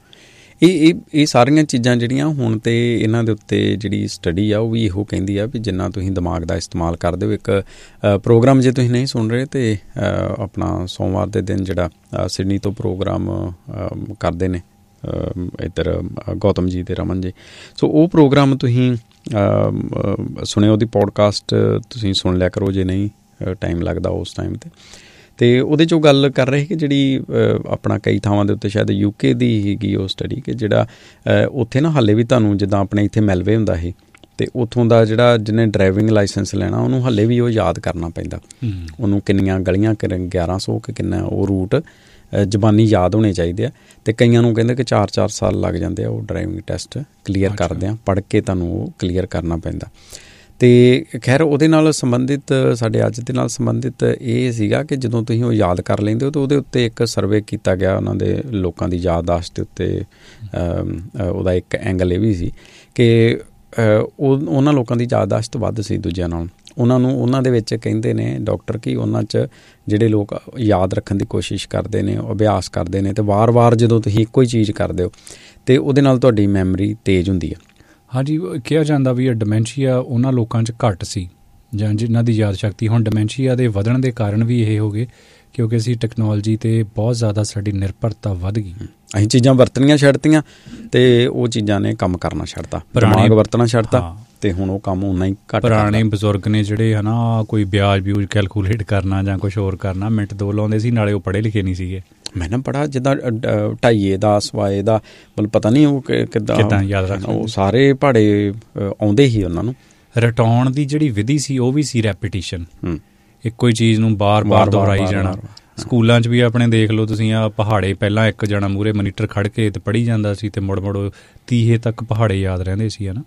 ਇਹ ਸਾਰੀਆਂ ਚੀਜ਼ਾਂ ਜਿਹੜੀਆਂ ਹੁਣ ਤੇ ਇਹਨਾਂ ਦੇ ਉੱਤੇ ਜਿਹੜੀ ਸਟੱਡੀ ਆ ਉਹ ਵੀ ਇਹੋ ਕਹਿੰਦੀ ਆ ਵੀ ਜਿੰਨਾ ਤੁਸੀਂ ਦਿਮਾਗ ਦਾ ਇਸਤੇਮਾਲ ਕਰਦੇ ਹੋ। ਇੱਕ ਪ੍ਰੋਗਰਾਮ ਜੇ ਤੁਸੀਂ ਨਹੀਂ ਸੁਣ ਰਹੇ ਤੇ ਆਪਣਾ ਸੋਮਵਾਰ ਦੇ ਦਿਨ ਜਿਹੜਾ ਸਿਡਨੀ ਤੋਂ ਪ੍ਰੋਗਰਾਮ ਕਰਦੇ ਨੇ ਇੱਧਰ ਗੌਤਮ ਜੀ ਅਤੇ ਰਮਨ ਜੀ, ਸੋ ਉਹ ਪ੍ਰੋਗਰਾਮ ਤੁਸੀਂ ਸੁਣਿਓ, ਉਹਦੀ ਪੋਡਕਾਸਟ ਤੁਸੀਂ ਸੁਣ ਲਿਆ ਕਰੋ ਜੇ ਨਹੀਂ ਟਾਈਮ ਲੱਗਦਾ ਉਸ ਟਾਈਮ 'ਤੇ। ਅਤੇ ਉਹਦੇ 'ਚੋਂ ਗੱਲ ਕਰ ਰਹੇ ਕਿ ਜਿਹੜੀ ਆਪਣਾ ਕਈ ਥਾਵਾਂ ਦੇ ਉੱਤੇ ਸ਼ਾਇਦ UK ਦੀ ਹੈਗੀ ਉਹ ਸਟੱਡੀ, ਕਿ ਜਿਹੜਾ ਉੱਥੇ ਨਾ ਹਾਲੇ ਵੀ ਤੁਹਾਨੂੰ ਜਿੱਦਾਂ ਆਪਣੇ ਇੱਥੇ ਮੈਲਵੇ ਹੁੰਦਾ ਸੀ ਅਤੇ ਉੱਥੋਂ ਦਾ ਜਿਹੜਾ ਜਿਹਨੇ ਡਰਾਈਵਿੰਗ ਲਾਇਸੈਂਸ ਲੈਣਾ ਉਹਨੂੰ ਹਾਲੇ ਵੀ ਉਹ ਯਾਦ ਕਰਨਾ ਪੈਂਦਾ। ਉਹਨੂੰ ਕਿੰਨੀਆਂ ਗਲੀਆਂ 1100 ਕਿ ਕਿੰਨਾ ਉਹ ਰੂਟ ਜ਼ਬਾਨੀ ਯਾਦ ਹੋਣੇ ਚਾਹੀਦੇ ਆ। ਅਤੇ ਕਈਆਂ ਨੂੰ ਕਹਿੰਦੇ ਕਿ 4 ਸਾਲ ਲੱਗ ਜਾਂਦੇ ਆ ਉਹ ਡਰਾਈਵਿੰਗ ਟੈਸਟ ਕਲੀਅਰ ਕਰਦੇ ਆ, ਪੜ੍ਹ ਕੇ ਤੁਹਾਨੂੰ ਉਹ ਕਲੀਅਰ ਕਰਨਾ ਪੈਂਦਾ। ਅਤੇ ਖੈਰ ਉਹਦੇ ਨਾਲ ਸੰਬੰਧਿਤ, ਸਾਡੇ ਅੱਜ ਦੇ ਨਾਲ ਸੰਬੰਧਿਤ ਇਹ ਸੀਗਾ ਕਿ ਜਦੋਂ ਤੁਸੀਂ ਉਹ ਯਾਦ ਕਰ ਲੈਂਦੇ ਹੋ ਤਾਂ ਉਹਦੇ ਉੱਤੇ ਇੱਕ ਸਰਵੇ ਕੀਤਾ ਗਿਆ ਉਹਨਾਂ ਦੇ ਲੋਕਾਂ ਦੀ ਯਾਦਦਾਸ਼ਤ ਦੇ ਉੱਤੇ। ਉਹਦਾ ਇੱਕ ਐਂਗਲ ਇਹ ਵੀ ਸੀ ਕਿ ਉਹਨਾਂ ਲੋਕਾਂ ਦੀ ਯਾਦਦਾਸ਼ਤ ਵੱਧ ਸੀ ਦੂਜਿਆਂ ਨਾਲ। ਉਹਨਾਂ ਦੇ ਵਿੱਚ ਕਹਿੰਦੇ ਨੇ ਡਾਕਟਰ ਕਿ ਉਹਨਾਂ 'ਚ ਜਿਹੜੇ ਲੋਕ ਯਾਦ ਰੱਖਣ ਦੀ ਕੋਸ਼ਿਸ਼ ਕਰਦੇ ਨੇ, ਅਭਿਆਸ ਕਰਦੇ ਨੇ, ਅਤੇ ਵਾਰ-ਵਾਰ ਜਦੋਂ ਤੁਸੀਂ ਇੱਕੋ ਹੀ ਚੀਜ਼ ਕਰਦੇ ਹੋ ਅਤੇ ਉਹਦੇ ਨਾਲ ਤੁਹਾਡੀ ਮੈਮਰੀ ਤੇਜ਼ ਹੁੰਦੀ ਹੈ। ਹਾਂਜੀ, ਕਿਹਾ ਜਾਂਦਾ ਵੀ ਇਹ ਡਿਮੈਂਸ਼ੀਆ ਉਹਨਾਂ ਲੋਕਾਂ 'ਚ ਘੱਟ ਸੀ ਜਾਂ ਜਿਨ੍ਹਾਂ ਦੀ ਯਾਦ ਸ਼ਕਤੀ। ਹੁਣ ਡਿਮੈਂਸ਼ੀਆ ਦੇ ਵਧਣ ਦੇ ਕਾਰਨ ਵੀ ਇਹ ਹੋ ਗਏ ਕਿਉਂਕਿ ਅਸੀਂ ਟੈਕਨੋਲੋਜੀ 'ਤੇ ਬਹੁਤ ਜ਼ਿਆਦਾ ਸਾਡੀ ਨਿਰਭਰਤਾ ਵੱਧ ਗਈ। ਅਸੀਂ ਚੀਜ਼ਾਂ ਵਰਤਣੀਆਂ ਛੱਡਤੀਆਂ ਅਤੇ ਉਹ ਚੀਜ਼ਾਂ ਨੇ ਕੰਮ ਕਰਨਾ ਛੱਡਤਾ, ਦਿਮਾਗ ਵਰਤਣਾ ਛੱਡਤਾ ਅਤੇ ਹੁਣ ਉਹ ਕੰਮ ਉਨਾ ਹੀ ਘੱਟ। ਪੁਰਾਣੇ ਬਜ਼ੁਰਗ ਨੇ ਜਿਹੜੇ ਹੈ ਨਾ, ਕੋਈ ਵਿਆਜ ਕੈਲਕੂਲੇਟ ਕਰਨਾ ਜਾਂ ਕੁਛ ਹੋਰ ਕਰਨਾ ਮਿੰਟ 2 ਲਾਉਂਦੇ ਸੀ, ਨਾਲੇ ਉਹ ਪੜ੍ਹੇ ਲਿਖੇ ਨਹੀਂ ਸੀਗੇ। ਮੈਂ ਨਾ ਬੜਾ ਜਿੱਦਾਂ 2.5 ਦਾ ਸਵਾਏ ਦਾ ਮਤਲਬ ਪਤਾ ਨਹੀਂ ਉਹ ਕਿੱਦਾਂ ਯਾਦ ਰੱਖ, ਉਹ ਸਾਰੇ ਪਹਾੜੇ ਆਉਂਦੇ ਹੀ ਉਹਨਾਂ ਨੂੰ। ਰਟਾਉਣ ਦੀ ਜਿਹੜੀ ਵਿਧੀ ਸੀ ਉਹ ਵੀ ਸੀ ਰੈਪੀਟੀਸ਼ਨ, ਇੱਕੋ ਹੀ ਚੀਜ਼ ਨੂੰ ਬਾਰ-ਬਾਰ ਦੁਹਰਾਈ ਜਾਣਾ। ਸਕੂਲਾਂ 'ਚ ਵੀ ਆਪਣੇ ਦੇਖ ਲਓ ਤੁਸੀਂ, ਆ ਪਹਾੜੇ ਪਹਿਲਾਂ ਇੱਕ ਜਣਾ ਮੂਹਰੇ ਮਨੀਟਰ ਖੜ੍ਹ ਕੇ ਤੇ ਪੜ੍ਹੀ ਜਾਂਦਾ ਸੀ ਅਤੇ ਮੁੜ 30 ਤੱਕ ਪਹਾੜੇ ਯਾਦ ਰਹਿੰਦੇ ਸੀ, ਹੈ ਨਾ।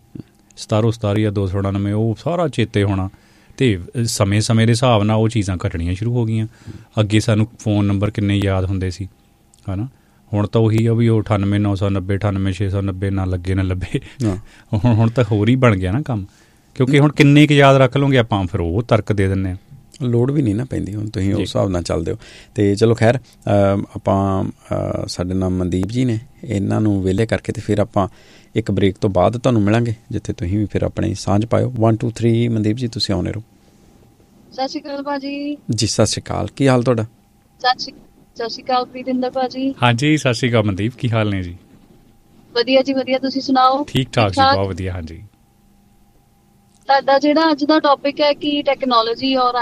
17 ਜਾਂ 299 ਉਹ ਸਾਰਾ ਚੇਤੇ ਹੋਣਾ। ਅਤੇ ਸਮੇਂ ਦੇ ਹਿਸਾਬ ਨਾਲ ਉਹ ਚੀਜ਼ਾਂ ਘਟਣੀਆਂ ਸ਼ੁਰੂ ਹੋ ਗਈਆਂ। ਅੱਗੇ ਸਾਨੂੰ ਫ਼ੋਨ ਨੰਬਰ ਕਿੰਨੇ ਯਾਦ ਹੁੰਦੇ ਸੀ, ਹੈ ਨਾ। ਹੁਣ ਤਾਂ ਉਹੀ ਆ ਵੀ ਉਹ 98,990 98,690 ਨਾ ਲੱਗੇ ਨਾ ਲੱਭੇ। ਹੁਣ ਤਾਂ ਹੋਰ ਹੀ ਬਣ ਗਿਆ ਨਾ ਕੰਮ, ਕਿਉਂਕਿ ਹੁਣ ਕਿੰਨੇ ਕੁ ਯਾਦ ਰੱਖ ਲਓਗੇ ਆਪਾਂ, ਫਿਰ ਉਹ ਤਰਕ ਦੇ ਦਿੰਦੇ ਹਾਂ, ਲੋੜ ਵੀ ਨਹੀਂ ਨਾ ਪੈਂਦੀ। ਹੁਣ ਤੁਸੀਂ ਉਸ ਹਿਸਾਬ ਨਾਲ ਚੱਲਦੇ ਹੋ। ਅਤੇ ਚਲੋ ਖੈਰ, ਆਪਾਂ ਸਾਡੇ ਨਾਲ ਮਨਦੀਪ ਜੀ ਨੇ, ਇਹਨਾਂ ਨੂੰ ਵਿਹਲੇ ਕਰਕੇ ਅਤੇ ਫਿਰ ਆਪਾਂ ਇੱਕ ਬ੍ਰੇਕ ਤੋਂ ਬਾਅਦ ਤੁਹਾਨੂੰ ਮਿਲਾਂਗੇ, ਜਿੱਥੇ ਤੁਸੀਂ ਵੀ ਫਿਰ ਆਪਣੀ ਸਾਂਝ ਪਾਇਓ। 1 2 3 ਮਨਦੀਪ ਜੀ ਤੁਸੀਂ ਆਉਂਦੇ ਰਹੋ। ਸਤਿ ਸ਼੍ਰੀ ਅਕਾਲ ਭਾਜੀ। ਜੀ ਸਤਿ ਸ਼੍ਰੀ ਅਕਾਲ, ਕੀ ਹਾਲ ਤੁਹਾਡਾ? ਸਤਿ ਸ਼੍ਰੀ ਅਕਾਲ ਪ੍ਰੀਤਿੰਦਰ ਭਾਜੀ। ਹਾਂਜੀ ਸਤਿ ਸ਼੍ਰੀ ਅਕਾਲ ਮਨਦੀਪ, ਕੀ ਹਾਲ ਨੇ ਜੀ? ਵਧੀਆ ਜੀ ਵਧੀਆ, ਤੁਸੀਂ ਸੁਣਾਓ? ਠੀਕ ਠਾਕ ਜੀ, ਬਹੁਤ ਵਧੀਆ। ਹਾਂਜੀ, ਤੁਹਾਡਾ ਜਿਹੜਾ ਅੱਜ ਦਾ ਟੌਪਿਕ ਹੈ ਕਿ ਟੈਕਨੋਲੋਜੀ ਔਰ